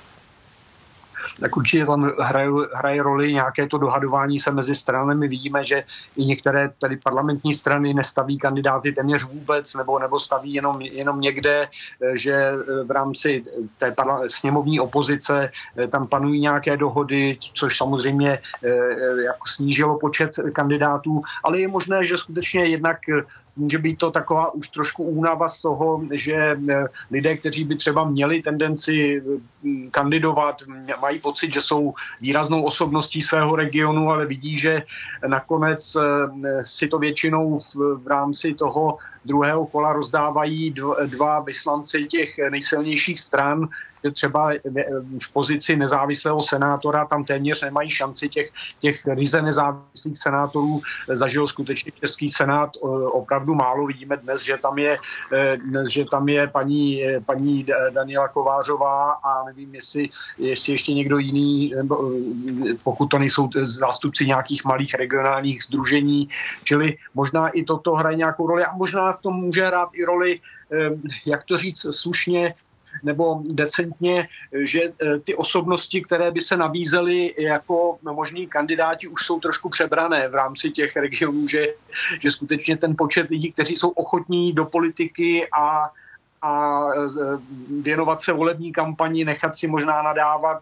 Tak určitě tam hraje, hraje roli nějaké to dohadování se mezi stranami. Vidíme, že i některé tady parlamentní strany nestaví kandidáty téměř vůbec, nebo, nebo staví jenom, jenom někde, že v rámci té parla- sněmovní opozice tam panují nějaké dohody, což samozřejmě jako snížilo počet kandidátů, ale je možné, že skutečně jednak může být to taková už trošku únava z toho, že lidé, kteří by třeba měli tendenci kandidovat, mají pocit, že jsou výraznou osobností svého regionu, ale vidí, že nakonec si to většinou v, v rámci toho druhého kola rozdávají dva vyslanci těch nejsilnějších stran, že třeba v pozici nezávislého senátora tam téměř nemají šanci těch, těch ryze nezávislých senátorů. Zažil skutečně český senát opravdu málo. Vidíme dnes, že tam je, že tam je paní, paní Daniela Kovářová a nevím, jestli, jestli ještě někdo jiný, pokud to nejsou zástupci nějakých malých regionálních sdružení. Čili možná i toto hraje nějakou roli a možná v tom může hrát i roli, jak to říct slušně, nebo decentně, že ty osobnosti, které by se nabízely jako možní kandidáti, už jsou trošku přebrané v rámci těch regionů, že, že skutečně ten počet lidí, kteří jsou ochotní do politiky a, a věnovat se volební kampani, nechat si možná nadávat,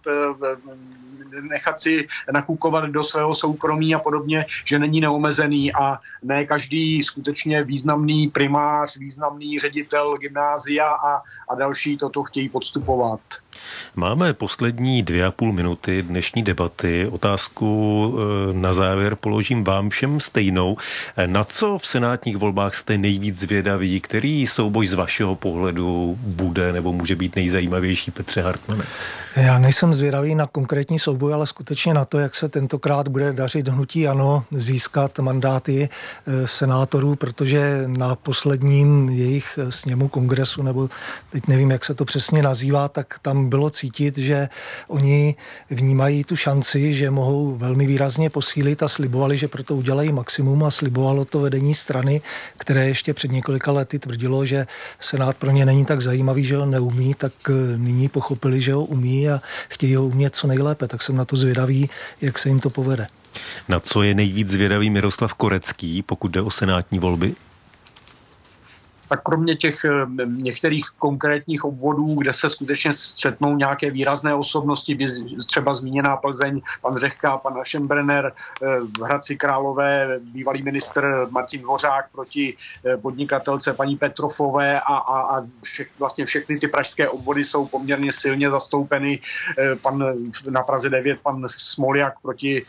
nechat si nakukovat do svého soukromí a podobně, že není neomezený a ne každý skutečně významný primář, významný ředitel gymnázia a, a další toto chtějí podstupovat. Máme poslední dvě a půl minuty dnešní debaty. Otázku na závěr položím vám všem stejnou. Na co v senátních volbách jste nejvíc zvědaví? Který souboj z vašeho pohledu bude nebo může být nejzajímavější, Petře Hartmane? Já nejsem zvědavý na konkrétní souboj, ale skutečně na to, jak se tentokrát bude dařit hnutí ANO získat mandáty senátorů, protože na posledním jejich sněmu kongresu, nebo teď nevím, jak se to přesně nazývá, tak tam bylo cítit, že oni vnímají tu šanci, že mohou velmi výrazně posílit a slibovali, že proto udělají maximum a slibovalo to vedení strany, které ještě před několika lety tvrdilo, že senát pro ně není tak zajímavý, že ho neumí, tak nyní pochopili, že ho umí a chtějí ho umět co nejlépe, tak jsem na to zvědavý, jak se jim to povede. Na co je nejvíc zvědavý Miroslav Korecký, pokud jde o senátní volby? Tak kromě těch některých konkrétních obvodů, kde se skutečně střetnou nějaké výrazné osobnosti, třeba zmíněná Plzeň, pan Řehka, pan Aschenbrenner, v Hradci Králové, bývalý ministr Martin Dvořák proti podnikatelce paní Petrofové a, a, a vše, vlastně všechny ty pražské obvody jsou poměrně silně zastoupeny. Pan, na Praze devět pan Smoljak proti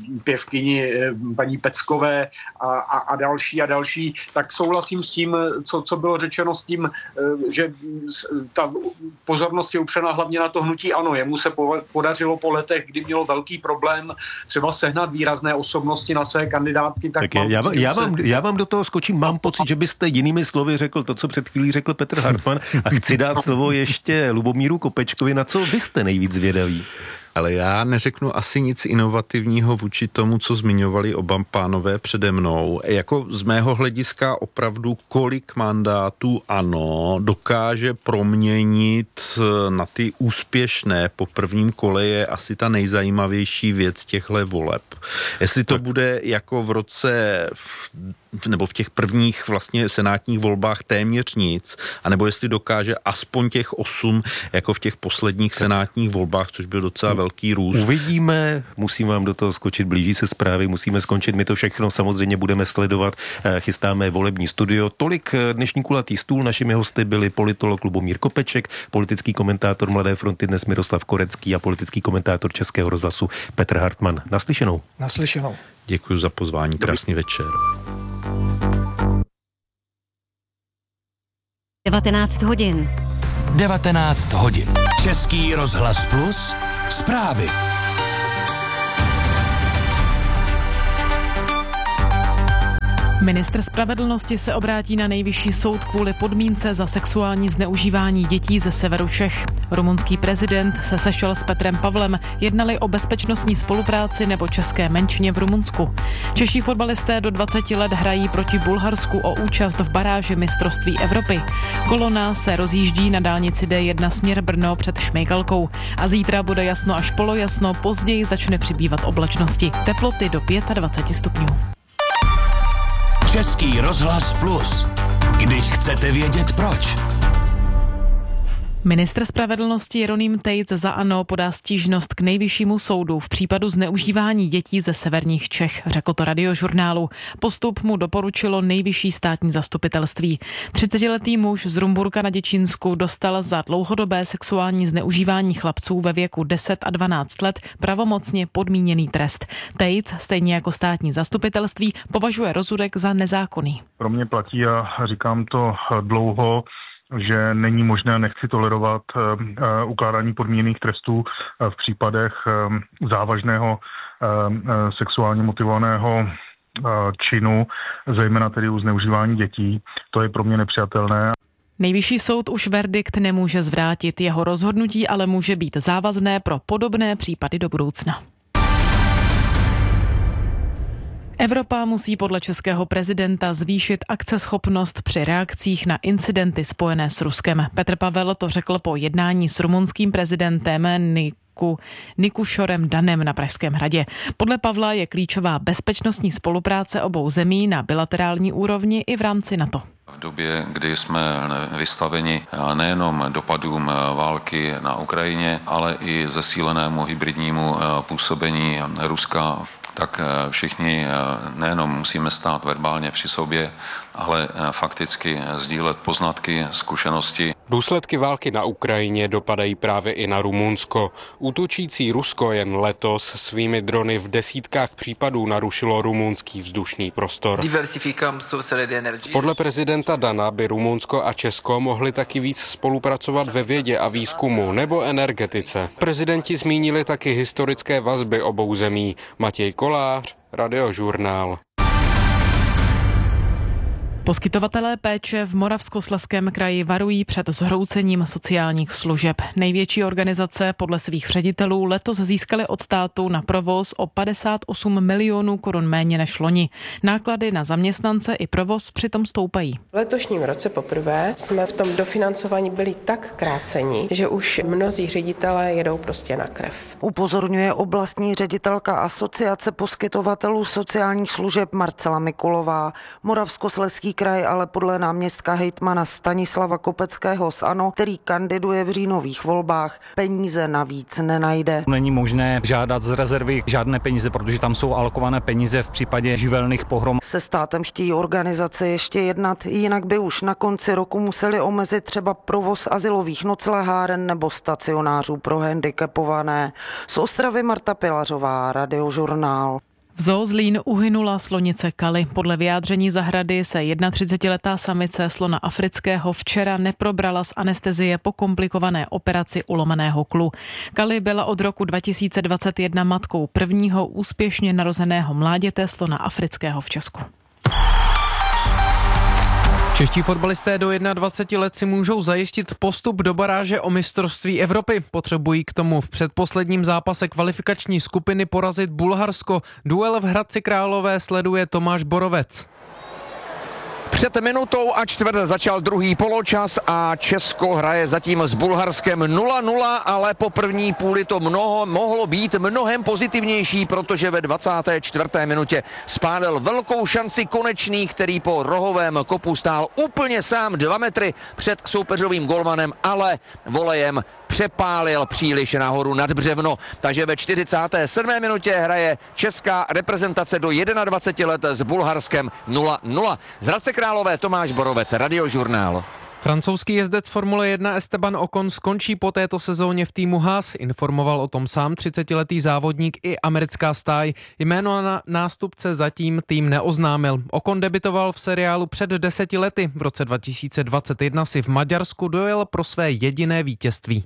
pěvkyni paní Peckové a, a, a další a další. Tak souhlasím s tím, co to, co bylo řečeno s tím, že ta pozornost je upřena hlavně na to hnutí ANO. Jemu se podařilo po letech, kdy mělo velký problém třeba sehnat výrazné osobnosti na své kandidátky. Tak, tak mám já, pocit, já, vám, se... já vám do toho skočím. Mám pocit, že byste jinými slovy řekl to, co před chvílí řekl Petr Hartmann, a chci dát slovo ještě Lubomíru Kopečkovi. Na co vy jste nejvíc zvědaví? Ale já neřeknu asi nic inovativního vůči tomu, co zmiňovali oba pánové přede mnou. Jako z mého hlediska opravdu, kolik mandátů ANO dokáže proměnit na ty úspěšné po prvním kole, je asi ta nejzajímavější věc těchto voleb. Jestli to tak bude jako v roce nebo v těch prvních vlastně senátních volbách téměř nic, anebo jestli dokáže aspoň těch osm, jako v těch posledních senátních volbách, což byl docela velký růst. Uvidíme, musím vám do toho skočit, blíží se zprávy, musíme skončit, my to všechno samozřejmě budeme sledovat, chystáme volební studio. Tolik dnešní kulatý stůl, našimi hosty byli politolog Lubomír Kopeček, politický komentátor Mladé fronty dnes Miroslav Korecký a politický komentátor Českého rozhlasu Petr Hartmann. Naslyšenou. Naslyšenou. Děkuji za pozvání, krásný večer. devatenáct hodin. devatenáct hodin. Český rozhlas Plus. Zprávy. Ministr spravedlnosti se obrátí na nejvyšší soud kvůli podmínce za sexuální zneužívání dětí ze severu Čech. Rumunský prezident se sešel s Petrem Pavlem, jednali o bezpečnostní spolupráci nebo české menšině v Rumunsku. Čeští fotbalisté do dvaceti let hrají proti Bulharsku o účast v baráži mistrovství Evropy. Kolona se rozjíždí na dálnici D jedna směr Brno před Šmejkalkou a zítra bude jasno až polojasno, později začne přibývat oblačnosti. Teploty do dvacet pět stupňů. Český rozhlas Plus. Když chcete vědět proč. Ministr spravedlnosti Jeroným Tejc za ANO podá stížnost k nejvyššímu soudu v případu zneužívání dětí ze severních Čech, řekl to Radiožurnálu. Postup mu doporučilo nejvyšší státní zastupitelství. třicetiletý muž z Rumburka na Děčínsku dostal za dlouhodobé sexuální zneužívání chlapců ve věku deset a dvanáct let pravomocně podmíněný trest. Tejc, stejně jako státní zastupitelství, považuje rozsudek za nezákonný. Pro mě platí, a říkám to dlouho, že není možné, nechci tolerovat uh, ukládání podmíněných trestů uh, v případech um, závažného uh, sexuálně motivovaného uh, činu, zejména tedy u zneužívání dětí. To je pro mě nepřijatelné. Nejvyšší soud už verdikt nemůže zvrátit, jeho rozhodnutí ale může být závazné pro podobné případy do budoucna. Evropa musí podle českého prezidenta zvýšit akceschopnost při reakcích na incidenty spojené s Ruskem. Petr Pavel to řekl po jednání s rumunským prezidentem Niku, Nikušorem Danem na Pražském hradě. Podle Pavla je klíčová bezpečnostní spolupráce obou zemí na bilaterální úrovni i v rámci NATO. V době, kdy jsme vystaveni nejenom dopadům války na Ukrajině, ale i zesílenému hybridnímu působení Ruska, tak všichni nejenom musíme stát verbálně při sobě, ale fakticky sdílet poznatky, zkušenosti. Důsledky války na Ukrajině dopadají právě i na Rumunsko. Útočící Rusko jen letos svými drony v desítkách případů narušilo rumunský vzdušný prostor. Podle prezidenta Dana by Rumunsko a Česko mohli taky víc spolupracovat ve vědě a výzkumu nebo energetice. Prezidenti zmínili taky historické vazby obou zemí. Matěj Kolář, Radiožurnál. Poskytovatelé péče v Moravskoslezském kraji varují před zhroucením sociálních služeb. Největší organizace podle svých ředitelů letos získaly od státu na provoz o padesát osm milionů korun méně než loni. Náklady na zaměstnance i provoz přitom stoupají. V letošním roce poprvé jsme v tom dofinancování byli tak kráceni, že už mnozí ředitelé jedou prostě na krev. Upozorňuje oblastní ředitelka Asociace poskytovatelů sociálních služeb Marcela Mikulová. Moravskoslezský kraj ale podle náměstka hejtmana Stanislava Kopeckého z ANO, který kandiduje v říjnových volbách, peníze navíc nenajde. Není možné žádat z rezervy žádné peníze, protože tam jsou alokované peníze v případě živelných pohrom. Se státem chtějí organizace ještě jednat, jinak by už na konci roku museli omezit třeba provoz azylových nocleháren nebo stacionářů pro handicapované. Z Ostravy Marta Pilařová, Radiožurnál. V Zoo Zlín uhynula slonice Kali. Podle vyjádření zahrady se třicetijednoletá samice slona afrického včera neprobrala z anestezie po komplikované operaci ulomeného klu. Kali byla od roku dva tisíce dvacet jedna matkou prvního úspěšně narozeného mláděte slona afrického v Česku. Čeští fotbalisté do dvaceti jedna let si můžou zajistit postup do baráže o mistrovství Evropy. Potřebují k tomu v předposledním zápase kvalifikační skupiny porazit Bulharsko. Duel v Hradci Králové sleduje Tomáš Borovec. Před minutou a čtvrt začal druhý poločas a Česko hraje zatím s Bulharskem nula nula, ale po první půli to mnoho, mohlo být mnohem pozitivnější, protože ve dvacáté čtvrté minutě spálil velkou šanci Konečný, který po rohovém kopu stál úplně sám dva metry před soupeřovým golmanem, ale volejem přepálil příliš nahoru nad břevno. Takže ve čtyřicáté sedmé minutě hraje česká reprezentace do dvaceti jedna let s Bulharskem nula nula. Z Hradce Králové Tomáš Borovec, Radiožurnál. Francouzský jezdec Formule jedna Esteban Ocon skončí po této sezóně v týmu Haas. Informoval o tom sám třicetiletý závodník i americká stáj. Jméno na nástupce zatím tým neoznámil. Ocon debitoval v seriálu před deseti lety. V roce dva tisíce dvacet jedna si v Maďarsku dojel pro své jediné vítězství.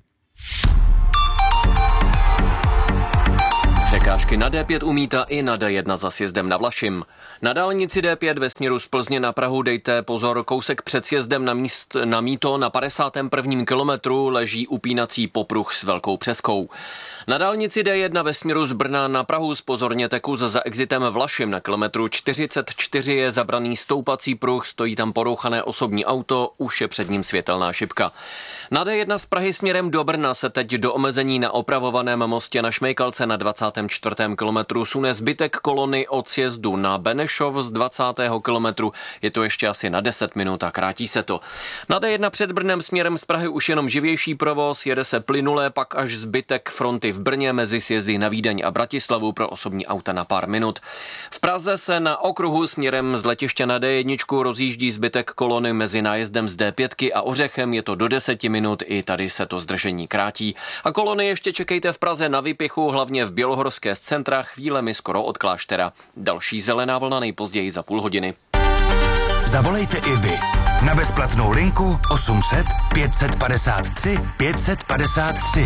Překážky na D pět umítá i na D jedna za sjezdem na Vlašim. Na dálnici D pět ve směru z Plzně na Prahu dejte pozor, kousek před sjezdem na, míst, na mýto na padesátém prvním kilometru leží upínací popruh s velkou přeskou. Na dálnici D jedna ve směru z Brna na Prahu zpozorněte kus za exitem Vlašim. Na kilometru čtyřicet čtyři je zabraný stoupací pruh, stojí tam porouchané osobní auto, už je před ním světelná šipka. Na D jedna z Prahy směrem do Brna se teď do omezení na opravovaném mostě na Šmejkalce na dvacátém čtvrtém kilometru sune zbytek kolony od sjezdu na Benešov z dvacátého kilometru. Je to ještě asi na deset minut a krátí se to. Na D jedna před Brnem směrem z Prahy už jenom živější provoz, jede se plynule, pak až zbytek fronty v Brně mezi sjezdy na Vídeň a Bratislavu pro osobní auta na pár minut. V Praze se na okruhu směrem z letiště na D jedna rozjíždí zbytek kolony mezi nájezdem z D pět a Ořechem, je to do deseti minut, i tady se to zdržení krátí. A kolony ještě čekejte v Praze na výpichu, hlavně v Bělohorské z centra, chvílemi skoro od kláštera. Další zelená vlna nejpozději za půl hodiny. Zavolejte i vy na bezplatnou linku osm set pět padesát tři pět padesát tři.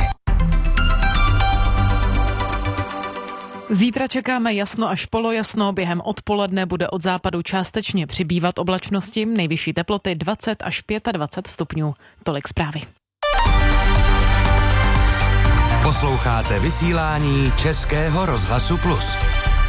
Zítra čekáme jasno až polojasno, během odpoledne bude od západu částečně přibývat oblačnosti, nejvyšší teploty dvacet až dvacet pět stupňů. Tolik zprávy. Posloucháte vysílání Českého rozhlasu Plus.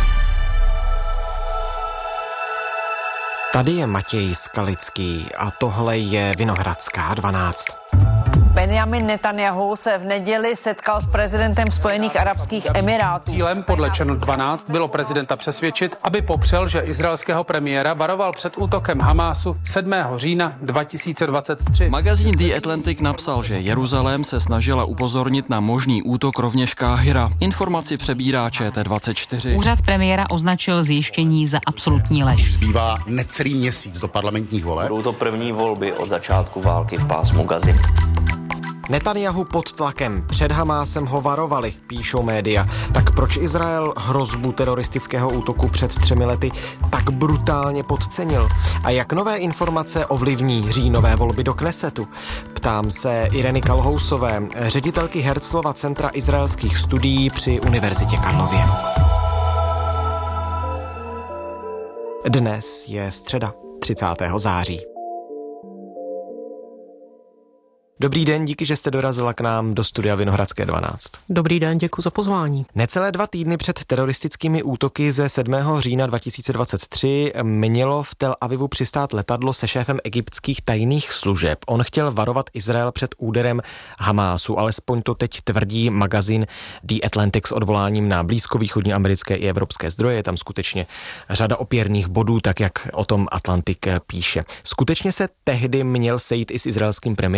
Tady je Matěj Skalický a tohle je Vinohradská dvanáct. Benjamin Netanjahu se v neděli setkal s prezidentem Spojených arabských emirátů. Cílem podle Channel dvanáct bylo prezidenta přesvědčit, aby popřel, že izraelského premiéra varoval před útokem Hamásu sedmého října dva tisíce dvacet tři. Magazín The Atlantic napsal, že Jeruzalém se snažila upozornit na možný útok rovněž Káhira. Informaci přebírá Č T dvacet čtyři. Úřad premiéra označil zjištění za absolutní lež. Zbývá necelý měsíc do parlamentních voleb. Budou to první volby od začátku války v pásmu Gazy. Netanjahu pod tlakem. Před Hamásem ho varovali, píšou média. Tak proč Izrael hrozbu teroristického útoku před třemi lety tak brutálně podcenil? A jak nové informace ovlivní říjnové volby do Knesetu? Ptám se Ireny Kalhousové, ředitelky Herzlova centra izraelských studií při Univerzitě Karlově. Dnes je středa, třicátého září. Dobrý den, díky, že jste dorazila k nám do studia Vinohradské dvanáct. Dobrý den, děkuji za pozvání. Necelé dva týdny před teroristickými útoky ze sedmého října dva tisíce dvacet tři mělo v Tel Avivu přistát letadlo se šéfem egyptských tajných služeb. On chtěl varovat Izrael před úderem Hamásu, alespoň to teď tvrdí magazín The Atlantic s odvoláním na blízkovýchodní americké i evropské zdroje. Je tam skutečně řada opěrných bodů, tak jak o tom Atlantik píše. Skutečně se tehdy měl sejít i s izraelským premiérem šéf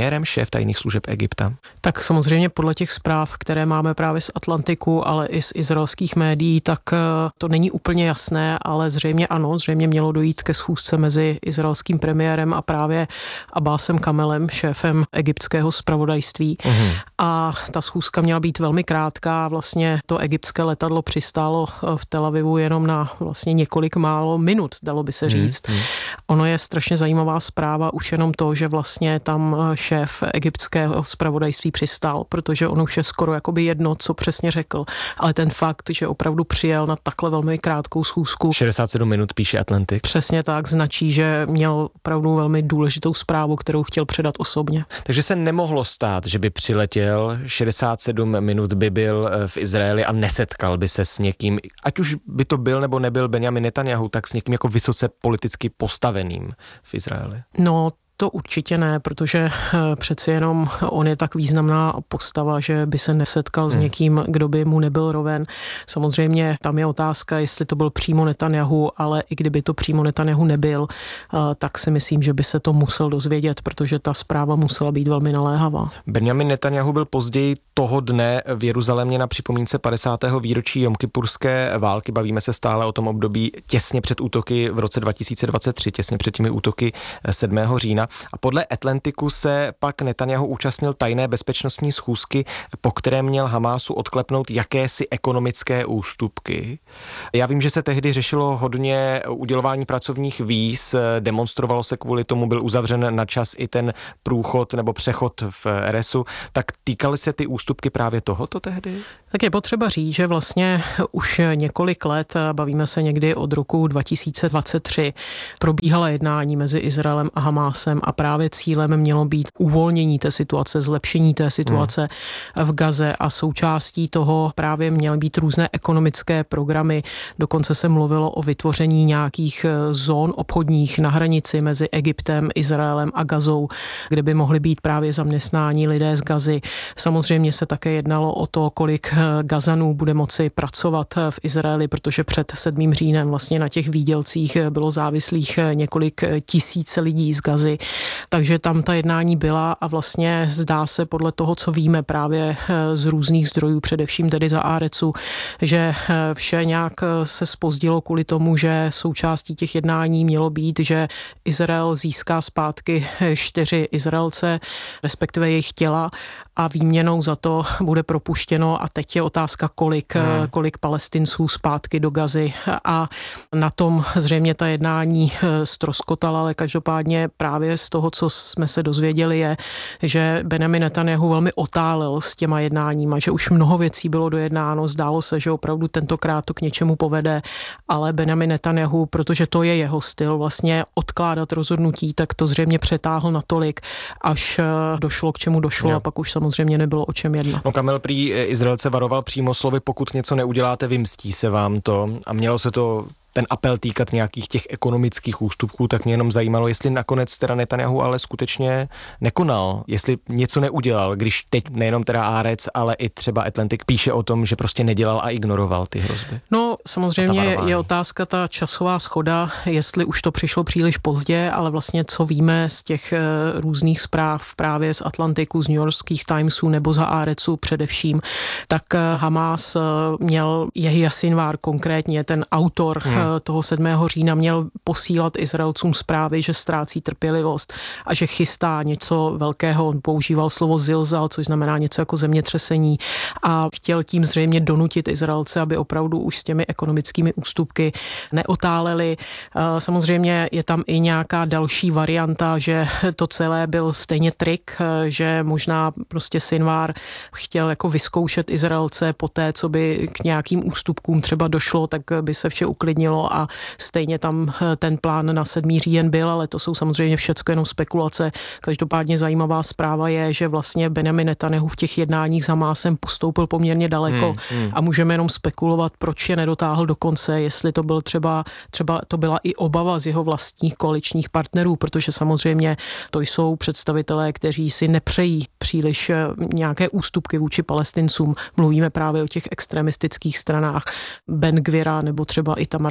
šéf tajných služeb Egypta? Tak samozřejmě podle těch zpráv, které máme právě z Atlantiku, ale i z izraelských médií, tak to není úplně jasné, ale zřejmě ano, zřejmě mělo dojít ke schůzce mezi izraelským premiérem a právě Abbasem Kamelem, šéfem egyptského zpravodajství. Uhum. A ta schůzka měla být velmi krátká, vlastně to egyptské letadlo přistálo v Tel Avivu jenom na vlastně několik málo minut, dalo by se říct. Hmm, hmm. Ono je strašně zajímavá zpráva už jenom to, že vlastně tam šéf egyptského zpravodajství přistál, protože ono už je skoro jakoby jedno, co přesně řekl, ale ten fakt, že opravdu přijel na takhle velmi krátkou schůzku. šedesát sedm minut píše Atlantik. Přesně tak, značí, že měl opravdu velmi důležitou zprávu, kterou chtěl předat osobně. Takže se nemohlo stát, že by přiletěl, šedesát sedm minut by byl v Izraeli a nesetkal by se s někým, ať už by to byl nebo nebyl Benjamin Netanyahu, tak s někým jako vysoce politicky postaveným v Izraeli. No, to určitě ne, protože přeci jenom on je tak významná postava, že by se nesetkal hmm. s někým, kdo by mu nebyl roven. Samozřejmě tam je otázka, jestli to byl přímo Netanyahu, ale i kdyby to přímo Netanyahu nebyl, tak si myslím, že by se to musel dozvědět, protože ta zpráva musela být velmi naléhavá. Benjamin Netanyahu byl později toho dne v Jeruzalémě na připomínce padesátého výročí jomkipurské války. Bavíme se stále o tom období těsně před útoky v roce dva tisíce dvacet tři, těsně před těmi útoky sedmého října. A podle Atlantiku se pak Netanyahu účastnil tajné bezpečnostní schůzky, po které měl Hamásu odklepnout jakési ekonomické ústupky. Já vím, že se tehdy řešilo hodně udělování pracovních víz, demonstrovalo se kvůli tomu, byl uzavřen na čas i ten průchod nebo přechod v R S U. Tak týkaly se ty ústupky právě tohoto tehdy? Tak je potřeba říct, že vlastně už několik let, bavíme se někdy od roku dva tisíce dvacet tři, probíhala jednání mezi Izraelem a Hamásem a právě cílem mělo být uvolnění té situace, zlepšení té situace hmm. v Gaze a součástí toho právě měly být různé ekonomické programy. Dokonce se mluvilo o vytvoření nějakých zón obchodních na hranici mezi Egyptem, Izraelem a Gazou, kde by mohli být právě zaměstnáni lidé z Gazy. Samozřejmě se také jednalo o to, kolik Gazanů bude moci pracovat v Izraeli, protože před sedmým říjnem vlastně na těch výdělcích bylo závislých několik tisíc lidí z Gazy. Takže tam ta jednání byla a vlastně zdá se podle toho, co víme právě z různých zdrojů, především tedy za Árecu, že vše nějak se zpozdilo kvůli tomu, že součástí těch jednání mělo být, že Izrael získá zpátky čtyři Izraelce, respektive jejich těla a výměnou za to bude propuštěno a teď je otázka, kolik, hmm. kolik Palestinců zpátky do Gazy a na tom zřejmě ta jednání ztroskotala, ale každopádně právě z toho, co jsme se dozvěděli, je, že Benjamin Netanyahu velmi otálel s těma jednáníma, že už mnoho věcí bylo dojednáno, zdálo se, že opravdu tentokrát to k něčemu povede, ale Benjamin Netanyahu, protože to je jeho styl, vlastně odkládat rozhodnutí, tak to zřejmě přetáhl natolik, až došlo k čemu došlo jo. a pak už samozřejmě nebylo o čem jednat. No Kamel prý Izraelce varoval přímo slovy, pokud něco neuděláte, vymstí se vám to a mělo se to ten apel týkat nějakých těch ekonomických ústupků, tak mě jenom zajímalo, jestli nakonec teda Netanyahu ale skutečně nekonal, jestli něco neudělal, když teď nejenom teda Árec, ale i třeba Atlantik píše o tom, že prostě nedělal a ignoroval ty hrozby. No samozřejmě je otázka ta časová shoda, jestli už to přišlo příliš pozdě, ale vlastně co víme z těch různých zpráv právě z Atlantiku, z New Yorkských Timesů nebo za Árecu především, tak Hamás měl Jehia Sinwar konkrétně, ten autor hmm. toho sedmého října měl posílat Izraelcům zprávy, že ztrácí trpělivost a že chystá něco velkého. On používal slovo zilzal, což znamená něco jako zemětřesení a chtěl tím zřejmě donutit Izraelce, aby opravdu už s těmi ekonomickými ústupky neotáleli. Samozřejmě je tam i nějaká další varianta, že to celé byl stejně trik, že možná prostě Sinwar chtěl jako vyzkoušet Izraelce poté, co by k nějakým ústupkům třeba došlo, tak by se vše uklidnilo a stejně tam ten plán na sedmý říjen byl, ale to jsou samozřejmě všecko jenom spekulace. Každopádně zajímavá zpráva je, že vlastně Benjamin Netanyahu v těch jednáních s Hamásem postoupil poměrně daleko hmm, hmm. a můžeme jenom spekulovat, proč je nedotáhl do konce, jestli to byl třeba, třeba to byla i obava z jeho vlastních koaličních partnerů, protože samozřejmě to jsou představitelé, kteří si nepřejí příliš nějaké ústupky vůči Palestincům. Mluvíme právě o těch extremistických stranách Ben Gvira nebo třeba i Tamara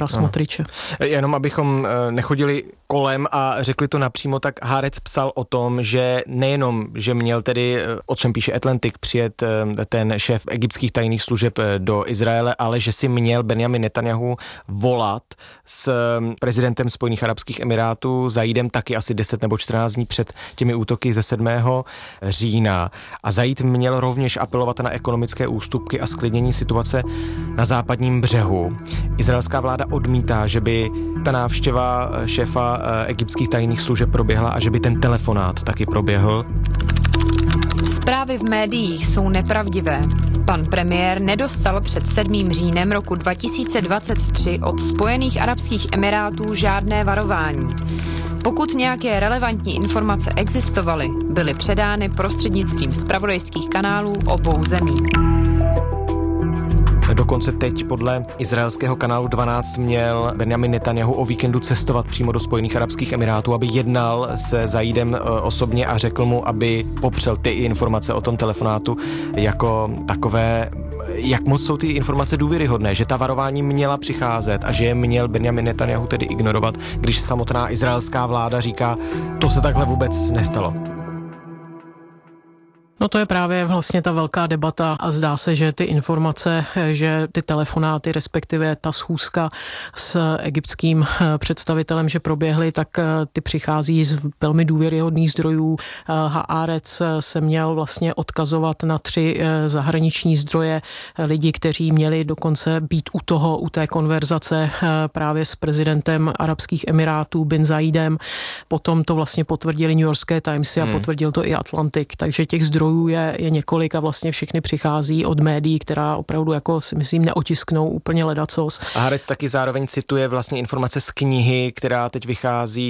Smotriče. Jenom abychom nechodili kolem a řekli to napřímo, tak Haaretz psal o tom, že nejenom, že měl tedy, o čem píše Atlantic, přijet ten šéf egyptských tajných služeb do Izraele, ale že si měl Benjamin Netanyahu volat s prezidentem Spojených arabských emirátů Zaidem taky asi deset nebo čtrnáct dní před těmi útoky ze sedmého října. A Zaid měl rovněž apelovat na ekonomické ústupky a sklidnění situace na západním břehu. Izraelská vláda odmítá, že by ta návštěva šéfa egyptských tajných služeb proběhla a že by ten telefonát taky proběhl. Zprávy v médiích jsou nepravdivé. Pan premiér nedostal před sedmým říjnem roku dva tisíce dvacet tři od Spojených arabských emirátů žádné varování. Pokud nějaké relevantní informace existovaly, byly předány prostřednictvím zpravodajských kanálů obou zemí. Dokonce teď podle izraelského kanálu dvanáct měl Benjamin Netanyahu o víkendu cestovat přímo do Spojených arabských emirátů, aby jednal se Zaidem osobně a řekl mu, aby popřel ty informace o tom telefonátu jako takové. Jak moc jsou ty informace důvěryhodné, že ta varování měla přicházet a že je měl Benjamin Netanyahu tedy ignorovat, když samotná izraelská vláda říká, to se takhle vůbec nestalo. No to je právě vlastně ta velká debata a zdá se, že ty informace, že ty telefonáty, respektive ta schůzka s egyptským představitelem, že proběhly, tak ty přichází z velmi důvěryhodných zdrojů. Haaretz se měl vlastně odkazovat na tři zahraniční zdroje, lidi, kteří měli dokonce být u toho, u té konverzace právě s prezidentem Arabských Emirátů bin Zaidem. Potom to vlastně potvrdili New Yorkské Timesy a hmm. potvrdil to i Atlantic, takže těch zdrojů Je, je několik a vlastně všechny přichází od médií, která opravdu, jako si myslím, neotisknou úplně ledacos. A Haaretz taky zároveň cituje vlastně informace z knihy, která teď vychází